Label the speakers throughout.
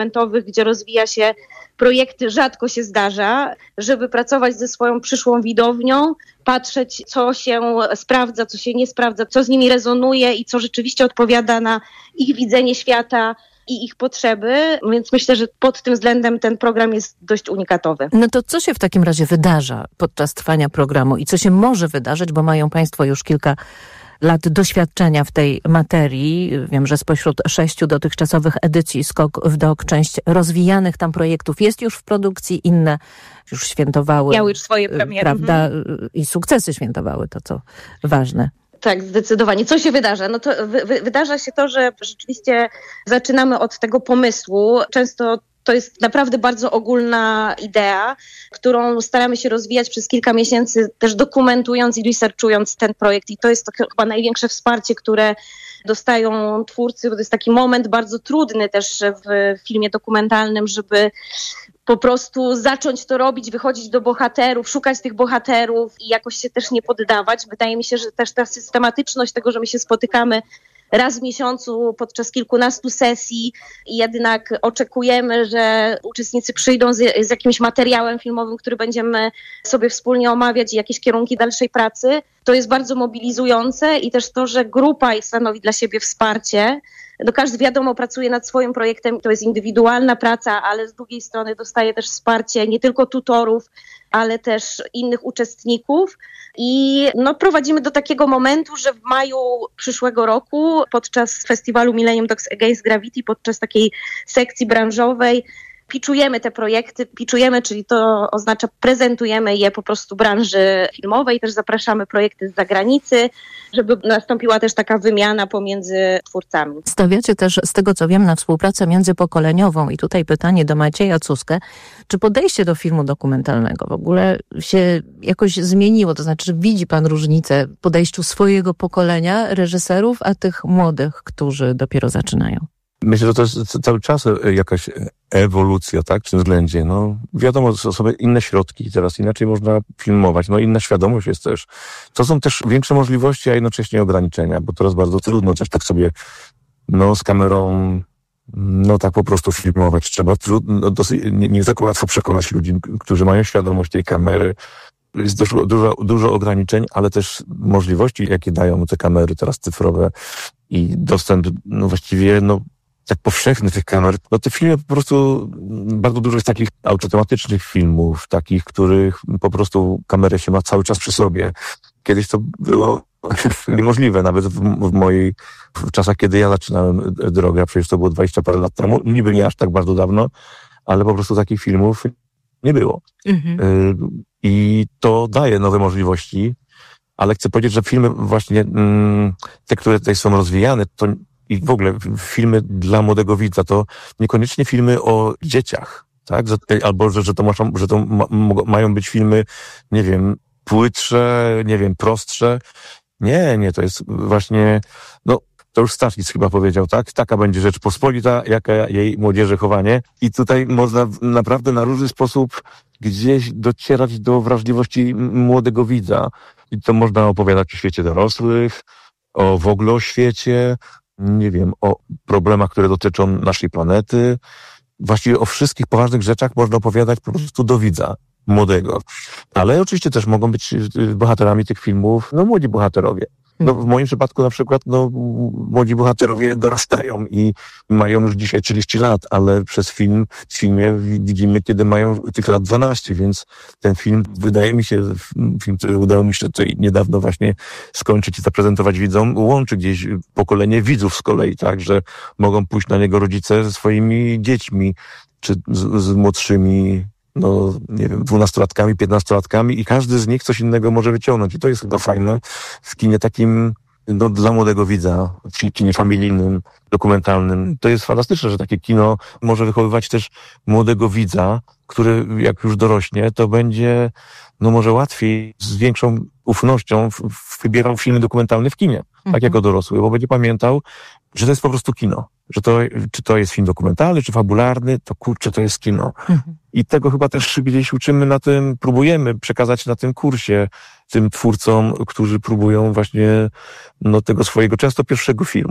Speaker 1: dokumentowych, gdzie rozwija się projekty, rzadko się zdarza, żeby pracować ze swoją przyszłą widownią, patrzeć, co się sprawdza, co się nie sprawdza, co z nimi rezonuje i co rzeczywiście odpowiada na ich widzenie świata i ich potrzeby, więc myślę, że pod tym względem ten program jest dość unikatowy.
Speaker 2: No to co się w takim razie wydarza podczas trwania programu i co się może wydarzyć, bo mają Państwo już kilka lat doświadczenia w tej materii. Wiem, że spośród 6 dotychczasowych edycji Skok w Dok część rozwijanych tam projektów jest już w produkcji, inne już świętowały.
Speaker 1: Miały już swoje premiery.
Speaker 2: Prawda? I sukcesy świętowały, to co ważne.
Speaker 1: Tak, zdecydowanie. Co się wydarza? No to wydarza się to, że rzeczywiście zaczynamy od tego pomysłu. Często to jest naprawdę bardzo ogólna idea, którą staramy się rozwijać przez kilka miesięcy, też dokumentując i researchując ten projekt. I to jest to chyba największe wsparcie, które dostają twórcy, bo to jest taki moment bardzo trudny też w filmie dokumentalnym, żeby po prostu zacząć to robić, wychodzić do bohaterów, szukać tych bohaterów i jakoś się też nie poddawać. Wydaje mi się, że też ta systematyczność tego, że my się spotykamy raz w miesiącu podczas kilkunastu sesji i jednak oczekujemy, że uczestnicy przyjdą z jakimś materiałem filmowym, który będziemy sobie wspólnie omawiać i jakieś kierunki dalszej pracy. To jest bardzo mobilizujące i też to, że grupa stanowi dla siebie wsparcie. No każdy wiadomo pracuje nad swoim projektem, to jest indywidualna praca, ale z drugiej strony dostaje też wsparcie nie tylko tutorów, ale też innych uczestników i prowadzimy do takiego momentu, że w maju przyszłego roku podczas festiwalu Millennium Dogs Against Gravity, podczas takiej sekcji branżowej pitchujemy te projekty, czyli to oznacza prezentujemy je po prostu branży filmowej, też zapraszamy projekty z zagranicy, żeby nastąpiła też taka wymiana pomiędzy twórcami.
Speaker 2: Stawiacie też, z tego co wiem, na współpracę międzypokoleniową i tutaj pytanie do Macieja Cuskę, czy podejście do filmu dokumentalnego w ogóle się jakoś zmieniło? To znaczy, czy widzi pan różnicę w podejściu swojego pokolenia reżyserów, a tych młodych, którzy dopiero zaczynają?
Speaker 3: Myślę, że to jest cały czas jakaś ewolucja, tak, w tym względzie. No, wiadomo, są sobie inne środki, teraz inaczej można filmować, inna świadomość jest też. To są też większe możliwości, a jednocześnie ograniczenia, bo teraz bardzo trudno też tak sobie, z kamerą, tak po prostu filmować. Trzeba nie tak łatwo przekonać ludzi, którzy mają świadomość tej kamery. Jest dużo ograniczeń, ale też możliwości, jakie dają te kamery teraz cyfrowe i dostęp, właściwie, tak powszechny tych kamer. Te filmy po prostu, bardzo dużo jest takich automatycznych filmów, takich, których po prostu kamerę się ma cały czas przy sobie. Kiedyś to było niemożliwe, nawet w czasach, kiedy ja zaczynałem drogę, a przecież to było 20 parę lat temu, niby nie aż tak bardzo dawno, ale po prostu takich filmów nie było. I to daje nowe możliwości, ale chcę powiedzieć, że filmy właśnie, te, które tutaj są rozwijane, to i w ogóle filmy dla młodego widza, to niekoniecznie filmy o dzieciach, tak? Albo, że to mają być filmy, nie wiem, płytsze, nie wiem, prostsze. Nie, to jest właśnie, to już Staszkic chyba powiedział, tak? Taka będzie Rzeczpospolita, jaka jej młodzieży chowanie. I tutaj można naprawdę na różny sposób gdzieś docierać do wrażliwości młodego widza. I to można opowiadać o świecie dorosłych, w ogóle o świecie, nie wiem, o problemach, które dotyczą naszej planety. Właściwie o wszystkich poważnych rzeczach można opowiadać po prostu do widza młodego. Ale oczywiście też mogą być bohaterami tych filmów, młodzi bohaterowie. W moim przypadku na przykład, młodzi bohaterowie dorastają i mają już dzisiaj 30 lat, ale w filmie widzimy, kiedy mają tych lat 12, więc ten film, wydaje mi się, który udało mi się tutaj niedawno właśnie skończyć i zaprezentować widzom, łączy gdzieś pokolenie widzów z kolei, tak, że mogą pójść na niego rodzice ze swoimi dziećmi, czy z młodszymi, nie wiem, 12-latkami, 15-latkami i każdy z nich coś innego może wyciągnąć. I to jest chyba fajne w kinie takim, dla młodego widza, w kinie familijnym, dokumentalnym. To jest fantastyczne, że takie kino może wychowywać też młodego widza, który jak już dorośnie, to będzie, może łatwiej, z większą ufnością wybierał filmy dokumentalne w kinie, tak jako dorosły, bo będzie pamiętał, że to jest po prostu kino. Czy to jest film dokumentalny, czy fabularny, to to jest kino. I tego chyba też gdzieś uczymy próbujemy przekazać na tym kursie tym twórcom, którzy próbują właśnie tego swojego często pierwszego filmu.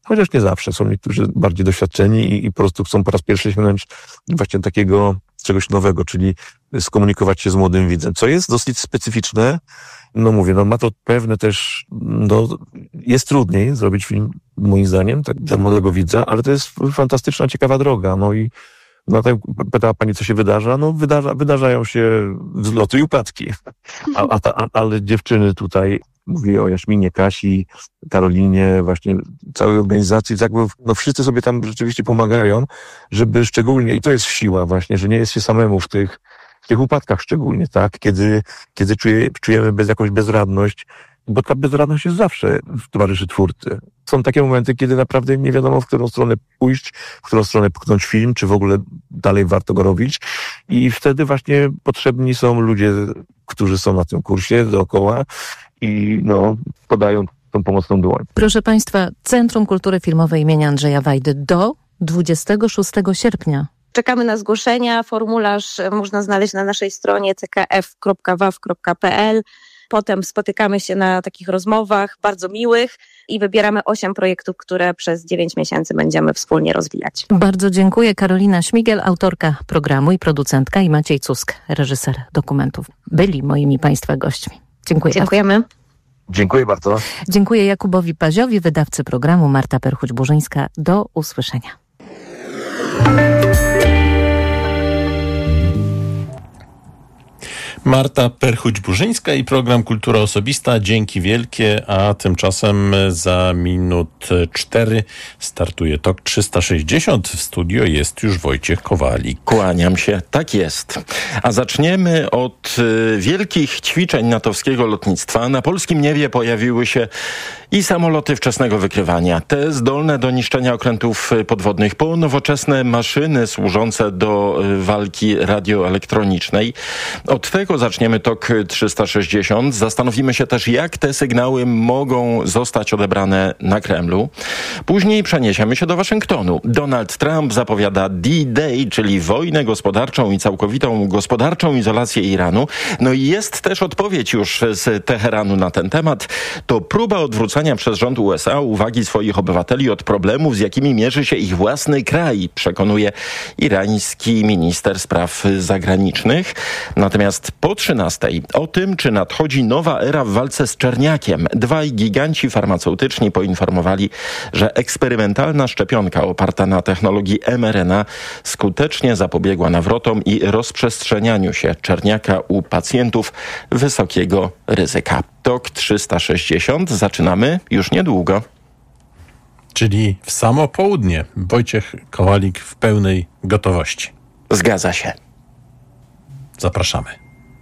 Speaker 3: chociaż nie zawsze. Są niektórzy bardziej doświadczeni i po prostu chcą po raz pierwszy sięgnąć właśnie takiego czegoś nowego, czyli skomunikować się z młodym widzem, co jest dosyć specyficzne. No mówię, ma to pewne też, jest trudniej zrobić film, moim zdaniem, tak dla młodego widza, ale to jest fantastyczna, ciekawa droga. I tak pytała pani, co się wydarza? Wydarzają się wzloty i upadki. Ale dziewczyny tutaj, mówię o Jaśminie, Kasi, Karolinie, właśnie całej organizacji, tak, bo wszyscy sobie tam rzeczywiście pomagają, żeby szczególnie, i to jest siła właśnie, że nie jest się samemu w tych upadkach szczególnie, tak, kiedy czujemy jakąś bezradność, bo ta bezradność jest zawsze w towarzyszy twórcy. Są takie momenty, kiedy naprawdę nie wiadomo, w którą stronę pójść, w którą stronę pchnąć film, czy w ogóle dalej warto go robić. I wtedy właśnie potrzebni są ludzie, którzy są na tym kursie dookoła i podają tą pomocną dłoń.
Speaker 2: Proszę Państwa, Centrum Kultury Filmowej im. Andrzeja Wajdy do 26 sierpnia.
Speaker 1: Czekamy na zgłoszenia. Formularz można znaleźć na naszej stronie ckf.waw.pl. Potem spotykamy się na takich rozmowach bardzo miłych i wybieramy 8 projektów, które przez 9 miesięcy będziemy wspólnie rozwijać.
Speaker 2: Bardzo dziękuję. Karolina Śmigiel, autorka programu i producentka, i Maciej Cusk, reżyser dokumentów. Byli moimi Państwa gośćmi. Dziękuję.
Speaker 1: Dziękujemy.
Speaker 3: Dziękuję bardzo.
Speaker 2: Dziękuję Jakubowi Paziowi, wydawcy programu. Marta Perchuć-Burzyńska. Do usłyszenia.
Speaker 4: Marta Perchuć-Burzyńska i program Kultura Osobista. Dzięki wielkie, a tymczasem za minut 4 startuje TOK 360. W studio jest już Wojciech Kowalik.
Speaker 5: Kłaniam się, tak jest. A zaczniemy od wielkich ćwiczeń natowskiego lotnictwa. Na polskim niebie pojawiły się i samoloty wczesnego wykrywania, te zdolne do niszczenia okrętów podwodnych, po nowoczesne maszyny służące do walki radioelektronicznej. Od tego zaczniemy TOK 360. Zastanowimy się też, jak te sygnały mogą zostać odebrane na Kremlu. Później przeniesiemy się do Waszyngtonu. Donald Trump zapowiada D-Day, czyli wojnę gospodarczą i całkowitą gospodarczą izolację Iranu. No i jest też odpowiedź już z Teheranu na ten temat. To próba odwrócenia przez rząd USA uwagi swoich obywateli od problemów, z jakimi mierzy się ich własny kraj, przekonuje irański minister spraw zagranicznych. Natomiast po 13:00 o tym, czy nadchodzi nowa era w walce z czerniakiem. Dwaj giganci farmaceutyczni poinformowali, że eksperymentalna szczepionka oparta na technologii mRNA skutecznie zapobiegła nawrotom i rozprzestrzenianiu się czerniaka u pacjentów wysokiego ryzyka. TOK 360 zaczynamy już niedługo.
Speaker 4: Czyli w samo południe. Wojciech Kowalik w pełnej gotowości.
Speaker 5: Zgadza się.
Speaker 4: Zapraszamy.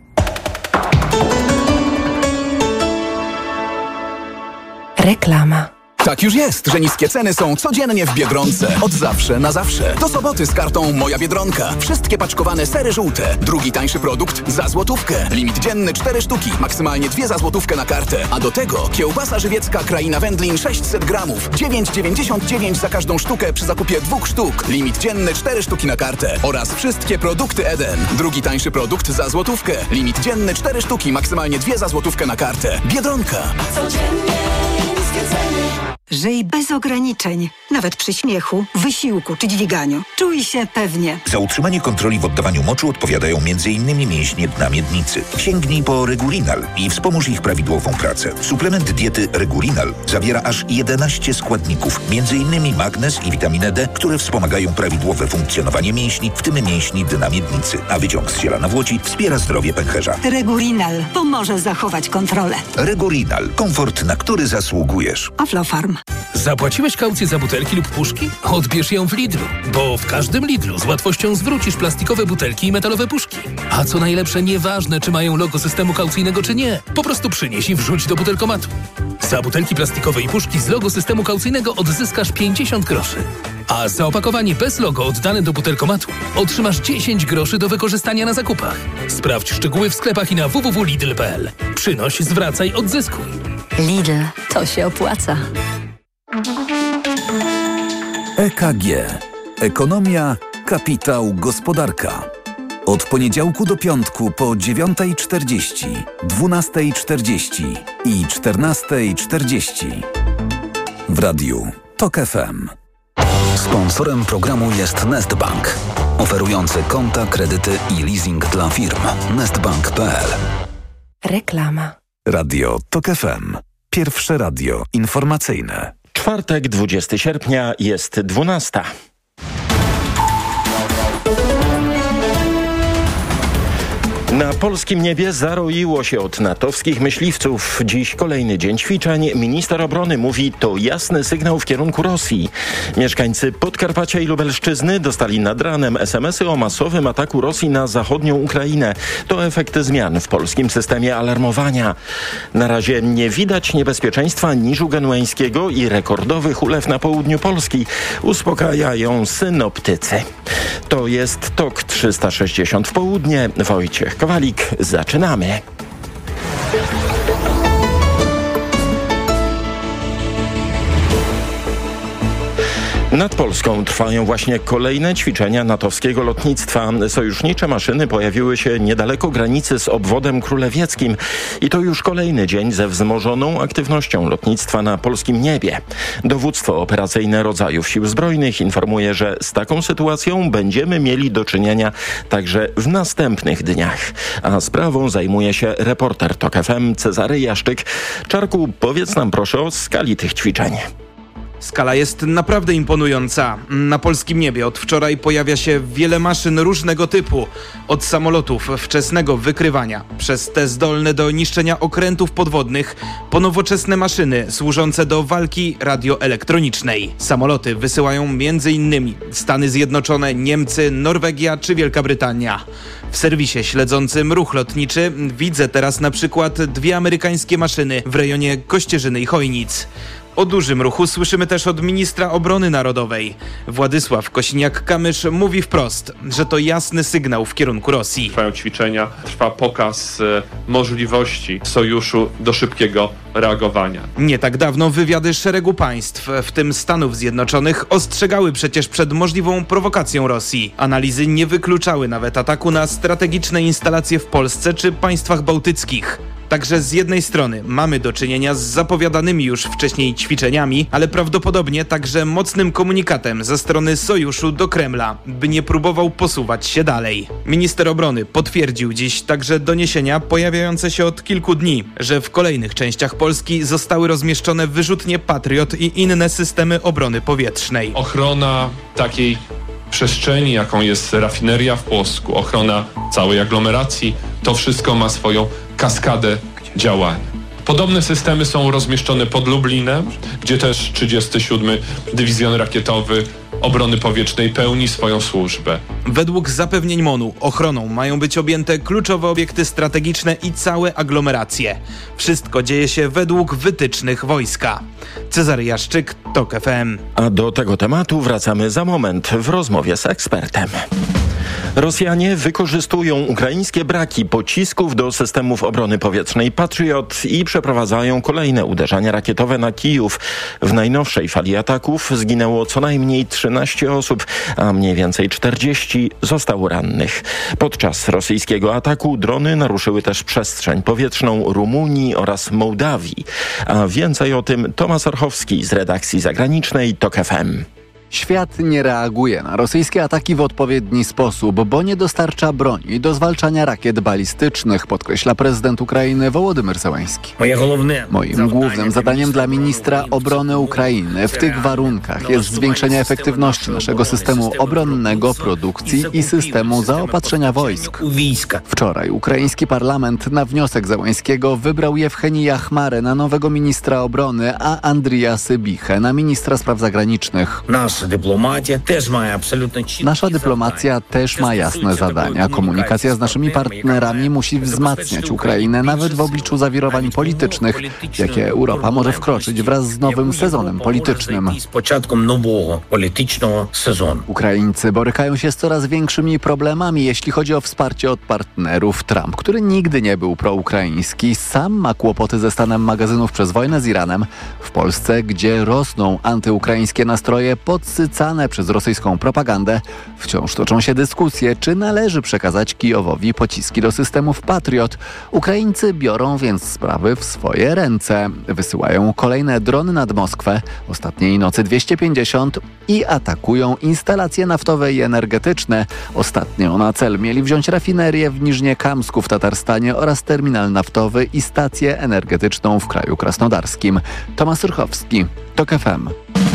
Speaker 2: Reklama.
Speaker 6: Tak już jest, że niskie ceny są codziennie w Biedronce. Od zawsze na zawsze. Do soboty z kartą Moja Biedronka. Wszystkie paczkowane sery żółte. Drugi tańszy produkt za złotówkę. Limit dzienny 4 sztuki. Maksymalnie 2 za złotówkę na kartę. A do tego kiełbasa żywiecka Kraina Wędlin 600 gramów. 9,99 za każdą sztukę przy zakupie 2 sztuk. Limit dzienny 4 sztuki na kartę. Oraz wszystkie produkty Eden. Drugi tańszy produkt za złotówkę. Limit dzienny 4 sztuki. Maksymalnie 2 za złotówkę na kartę. Biedronka.
Speaker 7: Codziennie niskie ceny. Żyj bez ograniczeń, nawet przy śmiechu, wysiłku czy dźwiganiu. Czuj się pewnie.
Speaker 8: Za utrzymanie kontroli w oddawaniu moczu odpowiadają m.in. mięśnie dna miednicy. Sięgnij po Regurinal i wspomóż ich prawidłową pracę. Suplement diety Regurinal zawiera aż 11 składników, m.in. magnez i witaminę D, które wspomagają prawidłowe funkcjonowanie mięśni, w tym mięśni dna miednicy. A wyciąg z ziela nawłoci wspiera zdrowie pęcherza.
Speaker 7: Regurinal pomoże zachować kontrolę.
Speaker 8: Regurinal. Komfort, na który zasługujesz.
Speaker 7: Aflofarm.
Speaker 9: Zapłaciłeś kaucję za butelki lub puszki? Odbierz ją w Lidlu, bo w każdym Lidlu z łatwością zwrócisz plastikowe butelki i metalowe puszki. A co najlepsze, nieważne, czy mają logo systemu kaucyjnego, czy nie. Po prostu przynieś i wrzuć do butelkomatu. Za butelki plastikowe i puszki z logo systemu kaucyjnego odzyskasz 50 groszy. A za opakowanie bez logo oddane do butelkomatu otrzymasz 10 groszy do wykorzystania na zakupach. Sprawdź szczegóły w sklepach i na www.lidl.pl. Przynoś, zwracaj, odzyskuj.
Speaker 7: Lidl, to się opłaca.
Speaker 6: EKG. Ekonomia, kapitał, gospodarka. Od poniedziałku do piątku po 9:40, 12:40 i 14:40. W radiu TOK FM. Sponsorem programu jest Nestbank, oferujący konta, kredyty i leasing dla firm. Nestbank.pl.
Speaker 10: Reklama.
Speaker 6: Radio TOK FM. Pierwsze radio informacyjne.
Speaker 5: Czwartek, 20 sierpnia, jest 12. Na polskim niebie zaroiło się od natowskich myśliwców. Dziś kolejny dzień ćwiczeń. Minister obrony mówi, to jasny sygnał w kierunku Rosji. Mieszkańcy Podkarpacia i Lubelszczyzny dostali nad ranem SMS-y o masowym ataku Rosji na zachodnią Ukrainę. To efekt zmian w polskim systemie alarmowania. Na razie nie widać niebezpieczeństwa niżu genueńskiego i rekordowych ulew na południu Polski. Uspokajają synoptycy. To jest TOK 360 w południe. Wojciech Kowalik, zaczynamy. Nad Polską trwają właśnie kolejne ćwiczenia natowskiego lotnictwa. Sojusznicze maszyny pojawiły się niedaleko granicy z obwodem królewieckim i to już kolejny dzień ze wzmożoną aktywnością lotnictwa na polskim niebie. Dowództwo operacyjne rodzajów Sił Zbrojnych informuje, że z taką sytuacją będziemy mieli do czynienia także w następnych dniach. A sprawą zajmuje się reporter TOK FM Cezary Jaszczyk. Czarku, powiedz nam proszę o skali tych ćwiczeń.
Speaker 11: Skala jest naprawdę imponująca. Na polskim niebie od wczoraj pojawia się wiele maszyn różnego typu. Od samolotów wczesnego wykrywania, przez te zdolne do niszczenia okrętów podwodnych, po nowoczesne maszyny służące do walki radioelektronicznej. Samoloty wysyłają m.in. Stany Zjednoczone, Niemcy, Norwegia czy Wielka Brytania. W serwisie śledzącym ruch lotniczy widzę teraz na przykład 2 amerykańskie maszyny w rejonie Kościerzyny i Chojnic. O dużym ruchu słyszymy też od ministra obrony narodowej. Władysław Kosiniak-Kamysz mówi wprost, że to jasny sygnał w kierunku Rosji.
Speaker 12: Trwają ćwiczenia, trwa pokaz możliwości sojuszu do szybkiego reagowania.
Speaker 11: Nie tak dawno wywiady szeregu państw, w tym Stanów Zjednoczonych, ostrzegały przecież przed możliwą prowokacją Rosji. Analizy nie wykluczały nawet ataku na strategiczne instalacje w Polsce czy państwach bałtyckich. Także z jednej strony mamy do czynienia z zapowiadanymi już wcześniej ćwiczeniami, ale prawdopodobnie także mocnym komunikatem ze strony sojuszu do Kremla, by nie próbował posuwać się dalej. Minister obrony potwierdził dziś także doniesienia pojawiające się od kilku dni, że w kolejnych częściach Polski zostały rozmieszczone wyrzutnie Patriot i inne systemy obrony powietrznej.
Speaker 12: Ochrona takiej przestrzeni, jaką jest rafineria w Płocku, ochrona całej aglomeracji, to wszystko ma swoją kaskadę działania. Podobne systemy są rozmieszczone pod Lublinem, gdzie też 37. Dywizjon Rakietowy Obrony Powietrznej pełni swoją służbę.
Speaker 11: Według zapewnień MON-u ochroną mają być objęte kluczowe obiekty strategiczne i całe aglomeracje. Wszystko dzieje się według wytycznych wojska. Cezary Jaszczyk, TOK FM.
Speaker 5: A do tego tematu wracamy za moment w rozmowie z ekspertem. Rosjanie wykorzystują ukraińskie braki pocisków do systemów obrony powietrznej Patriot i przeprowadzają kolejne uderzenia rakietowe na Kijów. W najnowszej fali ataków zginęło co najmniej 13 osób, a mniej więcej 40 zostało rannych. Podczas rosyjskiego ataku drony naruszyły też przestrzeń powietrzną Rumunii oraz Mołdawii. A więcej o tym Tomasz Orchowski z redakcji zagranicznej TOK FM.
Speaker 13: Świat nie reaguje na rosyjskie ataki w odpowiedni sposób, bo nie dostarcza broni do zwalczania rakiet balistycznych, podkreśla prezydent Ukrainy Wołodymyr Zełenski. Moim głównym zadaniem dla ministra obrony Ukrainy w tych warunkach jest zwiększenie efektywności naszego systemu obronnego, produkcji i systemu zaopatrzenia wojsk. Wczoraj ukraiński parlament na wniosek Zełenskiego wybrał Jewchenija Chmarę na nowego ministra obrony, a Andrija Sybichę na ministra spraw zagranicznych. Nasza dyplomacja też ma jasne zadania. Komunikacja z naszymi partnerami musi wzmacniać Ukrainę nawet w obliczu zawirowań politycznych, w jakie Europa może wkroczyć wraz z nowym sezonem politycznym. Ukraińcy borykają się z coraz większymi problemami, jeśli chodzi o wsparcie od partnerów. Trump, który nigdy nie był proukraiński, sam ma kłopoty ze stanem magazynów przez wojnę z Iranem. W Polsce, gdzie rosną antyukraińskie nastroje, pod podsycane przez rosyjską propagandę. Wciąż toczą się dyskusje, czy należy przekazać Kijowowi pociski do systemów Patriot. Ukraińcy biorą więc sprawy w swoje ręce. Wysyłają kolejne drony nad Moskwę, ostatniej nocy 250 i atakują instalacje naftowe i energetyczne. Ostatnio na cel mieli wziąć rafinerię w Niżniekamsku w Tatarstanie oraz terminal naftowy i stację energetyczną w kraju krasnodarskim. Tomasz Rychowski, TOK FM.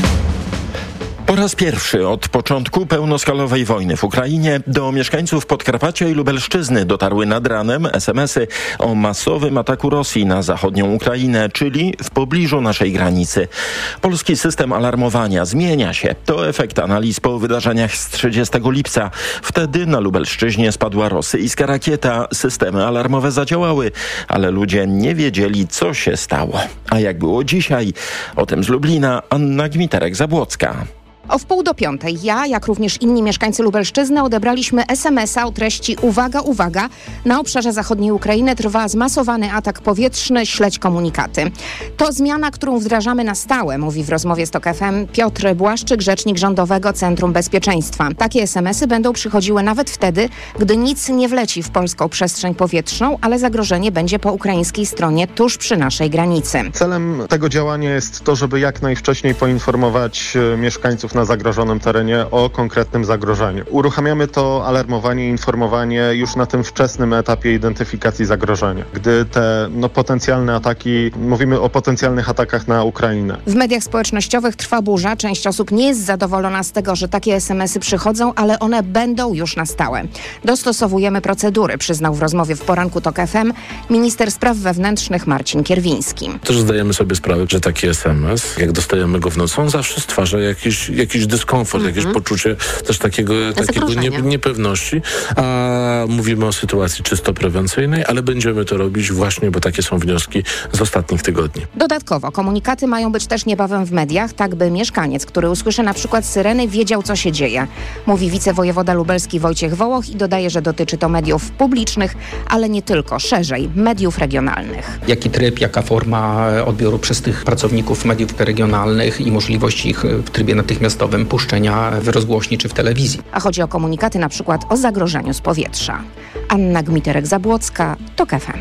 Speaker 5: Po raz pierwszy od początku pełnoskalowej wojny w Ukrainie do mieszkańców Podkarpacia i Lubelszczyzny dotarły nad ranem SMS-y o masowym ataku Rosji na zachodnią Ukrainę, czyli w pobliżu naszej granicy. Polski system alarmowania zmienia się. To efekt analiz po wydarzeniach z 30 lipca. Wtedy na Lubelszczyźnie spadła rosyjska rakieta. Systemy alarmowe zadziałały, ale ludzie nie wiedzieli, co się stało. A jak było dzisiaj? O tym z Lublina Anna Gmiterek-Zabłocka.
Speaker 14: O 4:30 ja, jak również inni mieszkańcy Lubelszczyzny, odebraliśmy SMS-a o treści "Uwaga, uwaga, na obszarze zachodniej Ukrainy trwa zmasowany atak powietrzny, śledź komunikaty". To zmiana, którą wdrażamy na stałe, mówi w rozmowie z TOK FM Piotr Błaszczyk, rzecznik Rządowego Centrum Bezpieczeństwa. Takie SMS-y będą przychodziły nawet wtedy, gdy nic nie wleci w polską przestrzeń powietrzną, ale zagrożenie będzie po ukraińskiej stronie, tuż przy naszej granicy.
Speaker 15: Celem tego działania jest to, żeby jak najwcześniej poinformować mieszkańców na zagrożonym terenie o konkretnym zagrożeniu. Uruchamiamy to alarmowanie i informowanie już na tym wczesnym etapie identyfikacji zagrożenia. Gdy te potencjalne ataki, mówimy o potencjalnych atakach na Ukrainę.
Speaker 14: W mediach społecznościowych trwa burza. Część osób nie jest zadowolona z tego, że takie SMS-y przychodzą, ale one będą już na stałe. Dostosowujemy procedury, przyznał w rozmowie w poranku TOK FM minister spraw wewnętrznych Marcin Kierwiński.
Speaker 16: Też zdajemy sobie sprawę, że taki SMS, jak dostajemy go w nocy, on zawsze stwarza jakiś dyskomfort, jakieś poczucie też takiego niepewności, a mówimy o sytuacji czysto prewencyjnej, ale będziemy to robić właśnie, bo takie są wnioski z ostatnich tygodni.
Speaker 14: Dodatkowo komunikaty mają być też niebawem w mediach, tak by mieszkaniec, który usłyszy na przykład syreny, wiedział, co się dzieje. Mówi wicewojewoda lubelski Wojciech Wołoch i dodaje, że dotyczy to mediów publicznych, ale nie tylko, szerzej, mediów regionalnych.
Speaker 17: Jaki tryb, jaka forma odbioru przez tych pracowników mediów regionalnych i możliwość ich w trybie natychmiastowym puszczenia w rozgłośni czy w telewizji.
Speaker 14: A chodzi o komunikaty na przykład o zagrożeniu z powietrza. Anna Gmiterek-Zabłocka, TOK FM.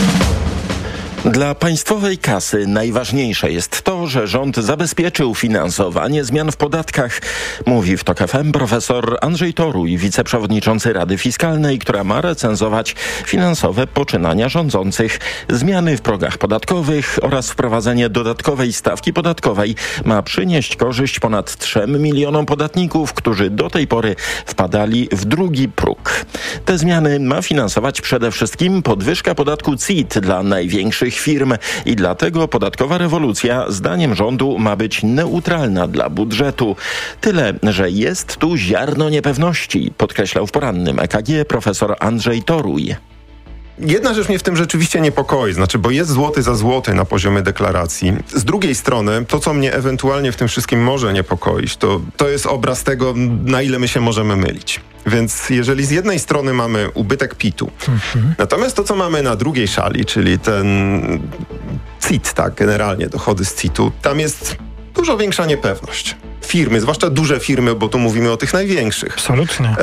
Speaker 5: Dla państwowej kasy najważniejsze jest to, że rząd zabezpieczył finansowanie zmian w podatkach, mówi w TOK FM profesor Andrzej Toruj, wiceprzewodniczący Rady Fiskalnej, która ma recenzować finansowe poczynania rządzących. Zmiany w progach podatkowych oraz wprowadzenie dodatkowej stawki podatkowej ma przynieść korzyść ponad 3 milionom podatników, którzy do tej pory wpadali w drugi próg. Te zmiany ma finansować przede wszystkim podwyżka podatku CIT dla największych firm i dlatego podatkowa rewolucja zdaniem rządu ma być neutralna dla budżetu. Tyle, że jest tu ziarno niepewności, podkreślał w porannym EKG profesor Andrzej Toruj.
Speaker 18: Jedna rzecz mnie w tym rzeczywiście niepokoi, bo jest złoty za złoty na poziomie deklaracji. Z drugiej strony, to co mnie ewentualnie w tym wszystkim może niepokoić, to jest obraz tego, na ile my się możemy mylić. Więc jeżeli z jednej strony mamy ubytek PIT-u, natomiast to, co mamy na drugiej szali, czyli ten CIT, generalnie dochody z CIT-u, tam jest dużo większa niepewność. Firmy, zwłaszcza duże firmy, bo tu mówimy o tych największych.
Speaker 19: Absolutnie.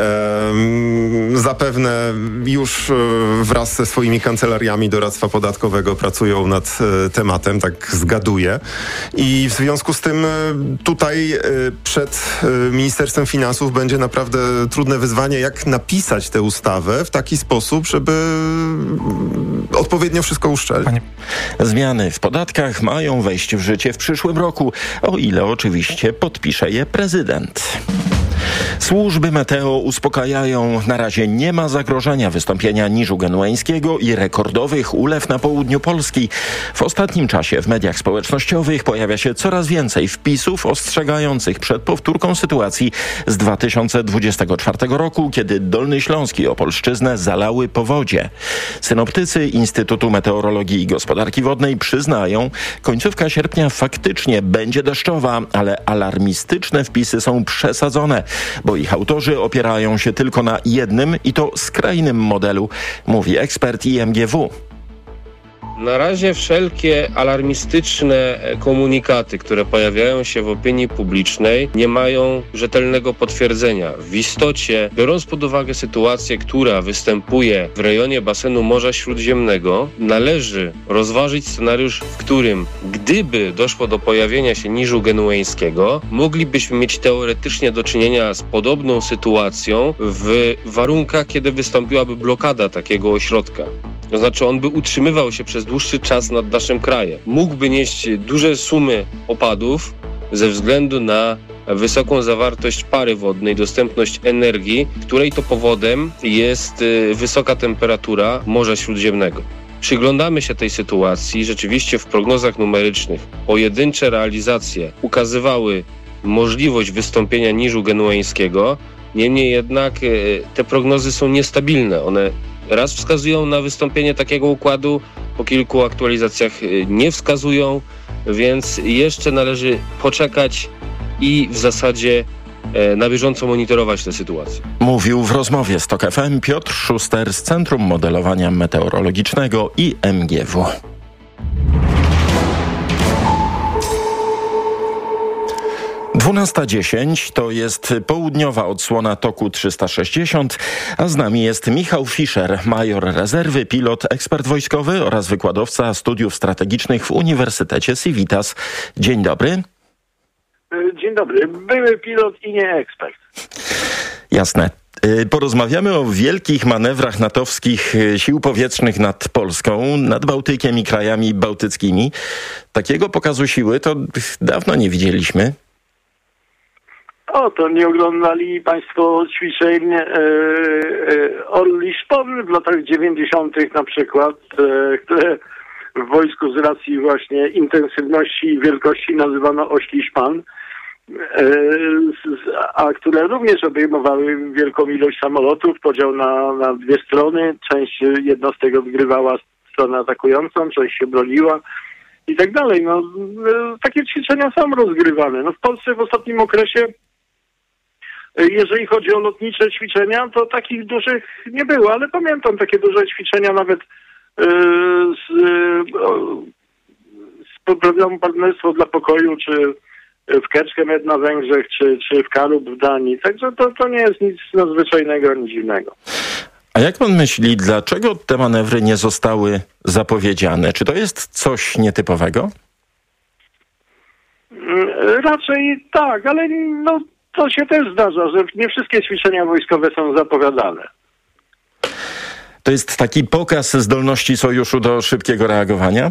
Speaker 18: Zapewne już wraz ze swoimi kancelariami doradztwa podatkowego pracują nad tematem, tak zgaduję. I w związku z tym tutaj przed Ministerstwem Finansów będzie naprawdę trudne wyzwanie, jak napisać tę ustawę w taki sposób, żeby odpowiednio wszystko uszczelnić.
Speaker 5: Zmiany w podatkach mają wejść w życie w przyszłym roku, o ile oczywiście podpisze je prezydent. Służby meteo uspokajają. Na razie nie ma zagrożenia wystąpienia niżu genueńskiego i rekordowych ulew na południu Polski. W ostatnim czasie w mediach społecznościowych pojawia się coraz więcej wpisów ostrzegających przed powtórką sytuacji z 2024 roku, kiedy Dolny Śląsk i Opolszczyznę zalały powodzie. Synoptycy Instytutu Meteorologii i Gospodarki Wodnej przyznają, końcówka sierpnia faktycznie będzie deszczowa, ale alarmistyczne wpisy są przesadzone, bo ich autorzy opierają się tylko na jednym i to skrajnym modelu, mówi ekspert IMGW.
Speaker 19: Na razie wszelkie alarmistyczne komunikaty, które pojawiają się w opinii publicznej, nie mają rzetelnego potwierdzenia. W istocie, biorąc pod uwagę sytuację, która występuje w rejonie basenu Morza Śródziemnego, należy rozważyć scenariusz, w którym gdyby doszło do pojawienia się niżu genueńskiego, moglibyśmy mieć teoretycznie do czynienia z podobną sytuacją w warunkach, kiedy wystąpiłaby blokada takiego ośrodka. To znaczy on by utrzymywał się przez dłuższy czas nad naszym krajem. Mógłby nieść duże sumy opadów ze względu na wysoką zawartość pary wodnej, dostępność energii, której to powodem jest wysoka temperatura Morza Śródziemnego. Przyglądamy się tej sytuacji. Rzeczywiście w prognozach numerycznych pojedyncze realizacje ukazywały możliwość wystąpienia niżu genueńskiego. Niemniej jednak te prognozy są niestabilne. One raz wskazują na wystąpienie takiego układu, po kilku aktualizacjach nie wskazują, więc jeszcze należy poczekać i w zasadzie na bieżąco monitorować tę sytuację.
Speaker 5: Mówił w rozmowie z TOK FM Piotr Szuster z Centrum Modelowania Meteorologicznego i MGW. Dwunasta 10 to jest południowa odsłona TOK-u 360, a z nami jest Michał Fischer, major rezerwy, pilot, ekspert wojskowy oraz wykładowca studiów strategicznych w Uniwersytecie Civitas. Dzień dobry.
Speaker 20: Dzień dobry. Były pilot i nie ekspert.
Speaker 5: Jasne. Porozmawiamy o wielkich manewrach natowskich sił powietrznych nad Polską, nad Bałtykiem i krajami bałtyckimi. Takiego pokazu siły to dawno nie widzieliśmy.
Speaker 20: To nie oglądali Państwo ćwiczeń Orli Szpon w latach 90. na przykład, które w wojsku z racji właśnie intensywności i wielkości nazywano Ośli Szpan, a które również obejmowały wielką ilość samolotów, podział na dwie strony. Część jednostek odgrywała stronę atakującą, część się broniła i tak dalej. Takie ćwiczenia są rozgrywane. W Polsce w ostatnim okresie, jeżeli chodzi o lotnicze ćwiczenia, to takich dużych nie było, ale pamiętam takie duże ćwiczenia nawet z programu Partnerstwo dla Pokoju, czy w Kecskemét na Węgrzech, czy w Karub w Danii. Także to nie jest nic nadzwyczajnego ani dziwnego.
Speaker 5: A jak pan myśli, dlaczego te manewry nie zostały zapowiedziane? Czy to jest coś nietypowego?
Speaker 20: Raczej tak, ale to się też zdarza, że nie wszystkie ćwiczenia wojskowe są zapowiadane.
Speaker 5: To jest taki pokaz zdolności sojuszu do szybkiego reagowania?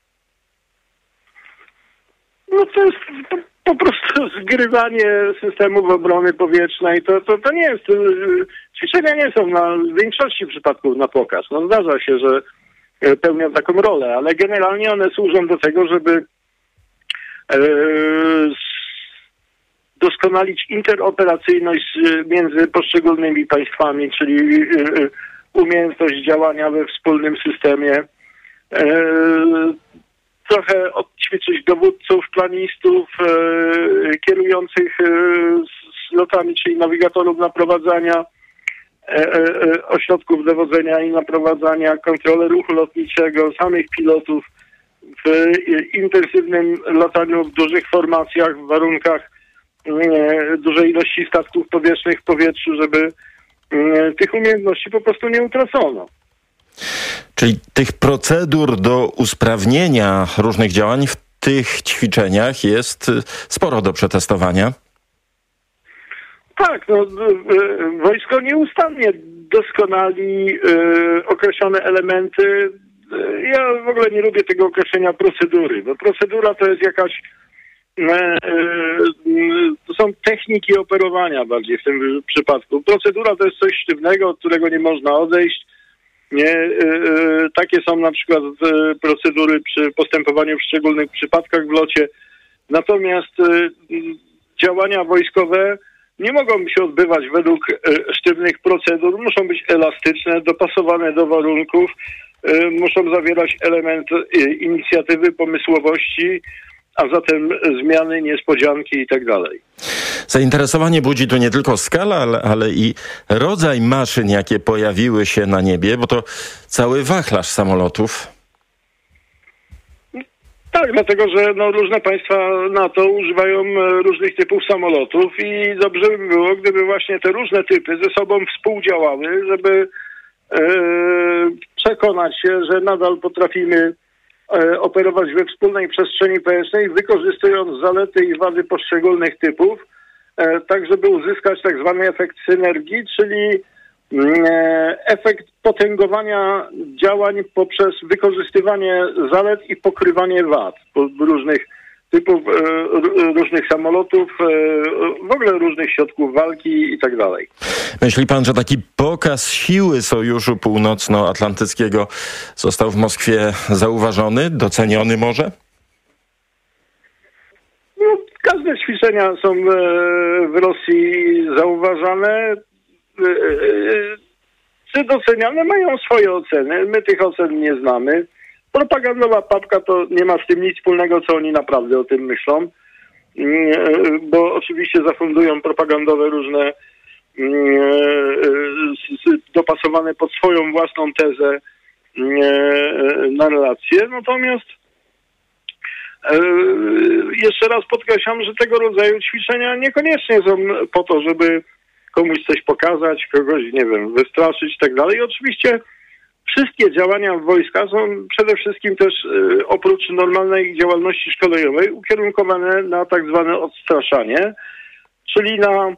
Speaker 20: To jest po prostu zgrywanie systemów obrony powietrznej. To nie jest... Ćwiczenia nie są w większości przypadków na pokaz. Zdarza się, że pełnią taką rolę, ale generalnie one służą do tego, żeby doskonalić interoperacyjność między poszczególnymi państwami, czyli umiejętność działania we wspólnym systemie, trochę odćwiczyć dowódców, planistów, kierujących lotami, czyli nawigatorów naprowadzania, ośrodków dowodzenia i naprowadzania, kontrolę ruchu lotniczego, samych pilotów w intensywnym lataniu w dużych formacjach, w warunkach dużej ilości statków powietrznych w powietrzu, żeby tych umiejętności po prostu nie utracono.
Speaker 5: Czyli tych procedur do usprawnienia różnych działań w tych ćwiczeniach jest sporo do przetestowania?
Speaker 20: Tak, wojsko nieustannie doskonali określone elementy. Ja w ogóle nie lubię tego określenia procedury, bo procedura to jest jakaś to są techniki operowania bardziej w tym przypadku. Procedura to jest coś sztywnego, od którego nie można odejść. Takie są na przykład procedury przy postępowaniu w szczególnych przypadkach w locie. Natomiast działania wojskowe nie mogą się odbywać według sztywnych procedur. Muszą być elastyczne, dopasowane do warunków. Muszą zawierać element inicjatywy, pomysłowości, a zatem zmiany, niespodzianki i tak dalej.
Speaker 5: Zainteresowanie budzi tu nie tylko skala, ale i rodzaj maszyn, jakie pojawiły się na niebie, bo to cały wachlarz samolotów.
Speaker 20: Tak, dlatego że różne państwa NATO używają różnych typów samolotów i dobrze by było, gdyby właśnie te różne typy ze sobą współdziałały, żeby przekonać się, że nadal potrafimy operować we wspólnej przestrzeni powietrznej, wykorzystując zalety i wady poszczególnych typów, tak żeby uzyskać tak zwany efekt synergii, czyli efekt potęgowania działań poprzez wykorzystywanie zalet i pokrywanie wad różnych typów, różnych samolotów, w ogóle różnych środków walki i tak dalej.
Speaker 5: Myśli pan, że taki pokaz siły Sojuszu Północnoatlantyckiego został w Moskwie zauważony, doceniony może?
Speaker 20: Każde ćwiczenia są w Rosji zauważane, czy doceniane, mają swoje oceny. My tych ocen nie znamy. Propagandowa papka to nie ma z tym nic wspólnego, co oni naprawdę o tym myślą, bo oczywiście zafundują propagandowe różne dopasowane pod swoją własną tezę narracje. Natomiast jeszcze raz podkreślam, że tego rodzaju ćwiczenia niekoniecznie są po to, żeby komuś coś pokazać, kogoś, nie wiem, wystraszyć i tak dalej. Oczywiście wszystkie działania wojska są przede wszystkim też oprócz normalnej działalności szkoleniowej ukierunkowane na tak zwane odstraszanie, czyli na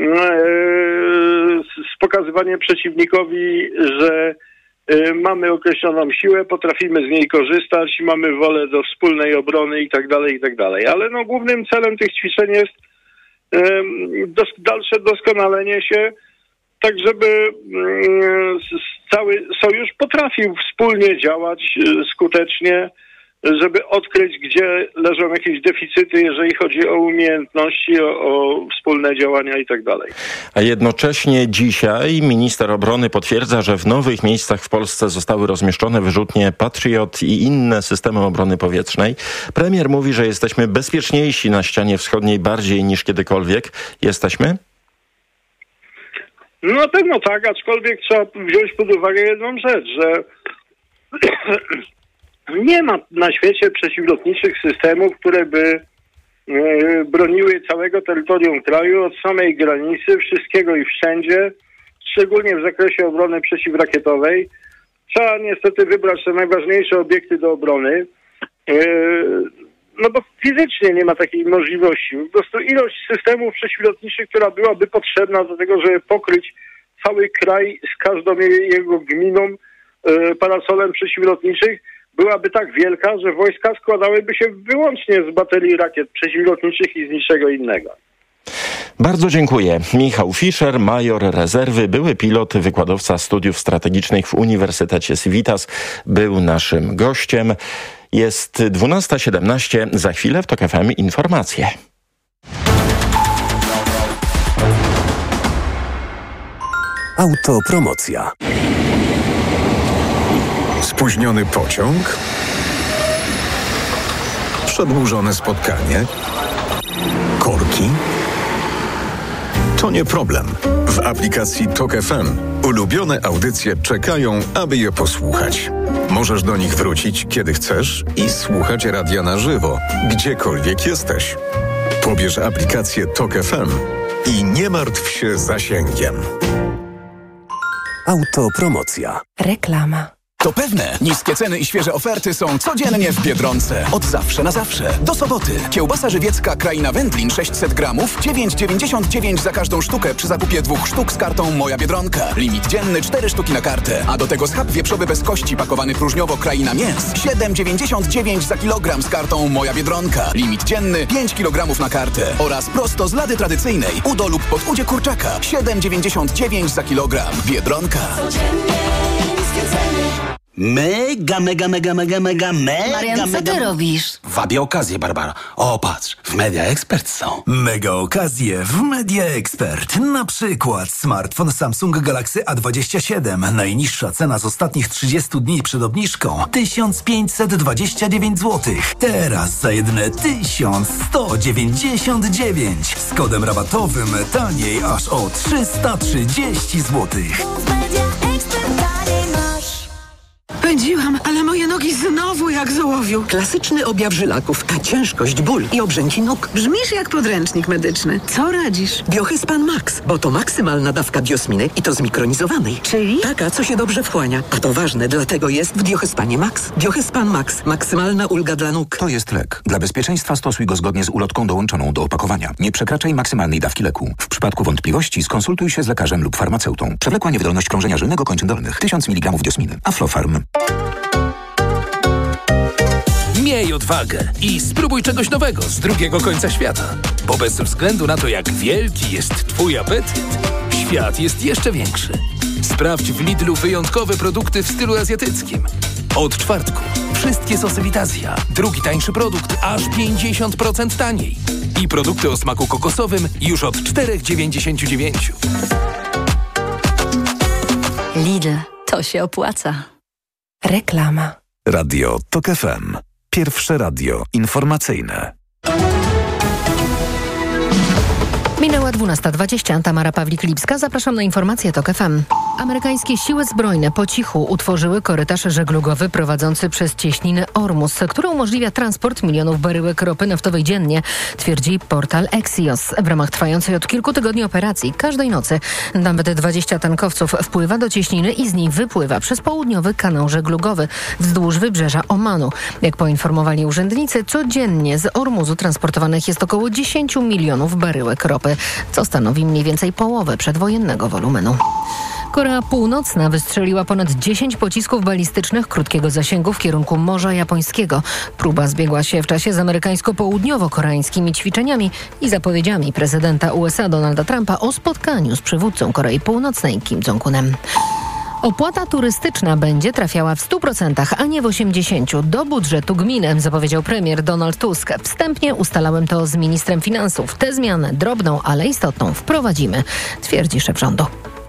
Speaker 20: pokazywanie przeciwnikowi, że mamy określoną siłę, potrafimy z niej korzystać, mamy wolę do wspólnej obrony i tak dalej, i tak dalej. Ale głównym celem tych ćwiczeń jest dalsze doskonalenie się, tak żeby cały sojusz potrafił wspólnie działać skutecznie, żeby odkryć, gdzie leżą jakieś deficyty, jeżeli chodzi o umiejętności, o wspólne działania i tak dalej.
Speaker 5: A jednocześnie dzisiaj minister obrony potwierdza, że w nowych miejscach w Polsce zostały rozmieszczone wyrzutnie Patriot i inne systemy obrony powietrznej. Premier mówi, że jesteśmy bezpieczniejsi na ścianie wschodniej bardziej niż kiedykolwiek. Jesteśmy?
Speaker 20: No na pewno tak, aczkolwiek trzeba wziąć pod uwagę jedną rzecz, że nie ma na świecie przeciwlotniczych systemów, które by broniły całego terytorium kraju od samej granicy, wszystkiego i wszędzie, szczególnie w zakresie obrony przeciwrakietowej. Trzeba niestety wybrać te najważniejsze obiekty do obrony, bo fizycznie nie ma takiej możliwości. Po prostu ilość systemów przeciwlotniczych, która byłaby potrzebna do tego, żeby pokryć cały kraj z każdą jego gminą parasolem przeciwlotniczych, byłaby tak wielka, że wojska składałyby się wyłącznie z baterii rakiet przeciwlotniczych i z niczego innego.
Speaker 5: Bardzo dziękuję. Michał Fischer, major rezerwy, były pilot, wykładowca studiów strategicznych w Uniwersytecie Civitas, był naszym gościem. Jest 12:17, za chwilę w TOK FM informacje.
Speaker 21: Autopromocja. Spóźniony pociąg? Przedłużone spotkanie? Korki? To nie problem. W aplikacji TOK FM ulubione audycje czekają, aby je posłuchać. Możesz do nich wrócić, kiedy chcesz i słuchać radia na żywo, gdziekolwiek jesteś. Pobierz aplikację TOK FM i nie martw się zasięgiem. Autopromocja.
Speaker 10: Reklama.
Speaker 6: To pewne. Niskie ceny i świeże oferty są codziennie w Biedronce. Od zawsze na zawsze. Do soboty. Kiełbasa żywiecka Kraina Wędlin 600 gramów, 9,99 za każdą sztukę przy zakupie 2 sztuk z kartą Moja Biedronka. Limit dzienny 4 sztuki na kartę. A do tego schab wieprzowy bez kości pakowany próżniowo Kraina Mięs. 7,99 za kilogram z kartą Moja Biedronka. Limit dzienny 5 kg na kartę. Oraz prosto z lady tradycyjnej udo lub podudzie kurczaka. 7,99 za kilogram. Biedronka.
Speaker 22: Mega.
Speaker 23: Marian, co ty robisz?
Speaker 22: Wabię okazję, Barbara. O, patrz, w Media Expert są.
Speaker 21: Mega okazje w Media Expert. Na przykład smartfon Samsung Galaxy A27. Najniższa cena z ostatnich 30 dni przed obniżką 1529 zł. Teraz za jedyne 1199. Z kodem rabatowym taniej aż o 330 zł.
Speaker 1: Pędziłam, ale moje nogi znowu jak z ołowiu.
Speaker 3: Klasyczny objaw żylaków, ciężkość, ból i obrzęki nóg.
Speaker 1: Brzmisz jak podręcznik medyczny. Co radzisz?
Speaker 3: Biohyspan Max, bo to maksymalna dawka biosminy i to zmikronizowanej.
Speaker 1: Czyli?
Speaker 3: Taka, co się dobrze wchłania. A to ważne, dlatego jest w Biohyspanie Max. Biohyspan Max. Maksymalna ulga dla nóg.
Speaker 8: To jest lek. Dla bezpieczeństwa stosuj go zgodnie z ulotką dołączoną do opakowania. Nie przekraczaj maksymalnej dawki leku. W przypadku wątpliwości skonsultuj się z lekarzem lub farmaceutą. Przewlekła niewydolność krążenia żylnego kończyn dolnych. 1000 mg diosminy. Aflofarm.
Speaker 9: Miej odwagę i spróbuj czegoś nowego z drugiego końca świata. Bo bez względu na to, jak wielki jest Twój apetyt, świat jest jeszcze większy. Sprawdź w Lidlu wyjątkowe produkty w stylu azjatyckim. Od czwartku wszystkie sosy Vitazia. Drugi tańszy produkt aż 50% taniej. I produkty o smaku kokosowym już od 4,99.
Speaker 10: Lidl, to się opłaca. Reklama.
Speaker 21: Radio TOK FM. Pierwsze radio informacyjne.
Speaker 2: Minęła 12:20. Tamara Pawlik-Lipska. Zapraszam na informacje TOK FM. Amerykańskie siły zbrojne po cichu utworzyły korytarz żeglugowy prowadzący przez cieśninę Ormus, który umożliwia transport milionów baryłek ropy naftowej dziennie, twierdzi portal Axios. W ramach trwającej od kilku tygodni operacji każdej nocy nawet 20 tankowców wpływa do cieśniny i z niej wypływa przez południowy kanał żeglugowy wzdłuż wybrzeża Omanu. Jak poinformowali urzędnicy, codziennie z Ormuzu transportowanych jest około 10 milionów baryłek ropy, co stanowi mniej więcej połowę przedwojennego wolumenu. Korea Północna wystrzeliła ponad 10 pocisków balistycznych krótkiego zasięgu w kierunku Morza Japońskiego. Próba zbiegła się w czasie z amerykańsko-południowo-koreańskimi ćwiczeniami i zapowiedziami prezydenta USA Donalda Trumpa o spotkaniu z przywódcą Korei Północnej Kim Jong-unem. Opłata turystyczna będzie trafiała w 100%, a nie w 80% do budżetu gminy, zapowiedział premier Donald Tusk. Wstępnie ustalałem to z ministrem finansów. Tę zmianę, drobną, ale istotną, wprowadzimy, twierdzi szef rządu.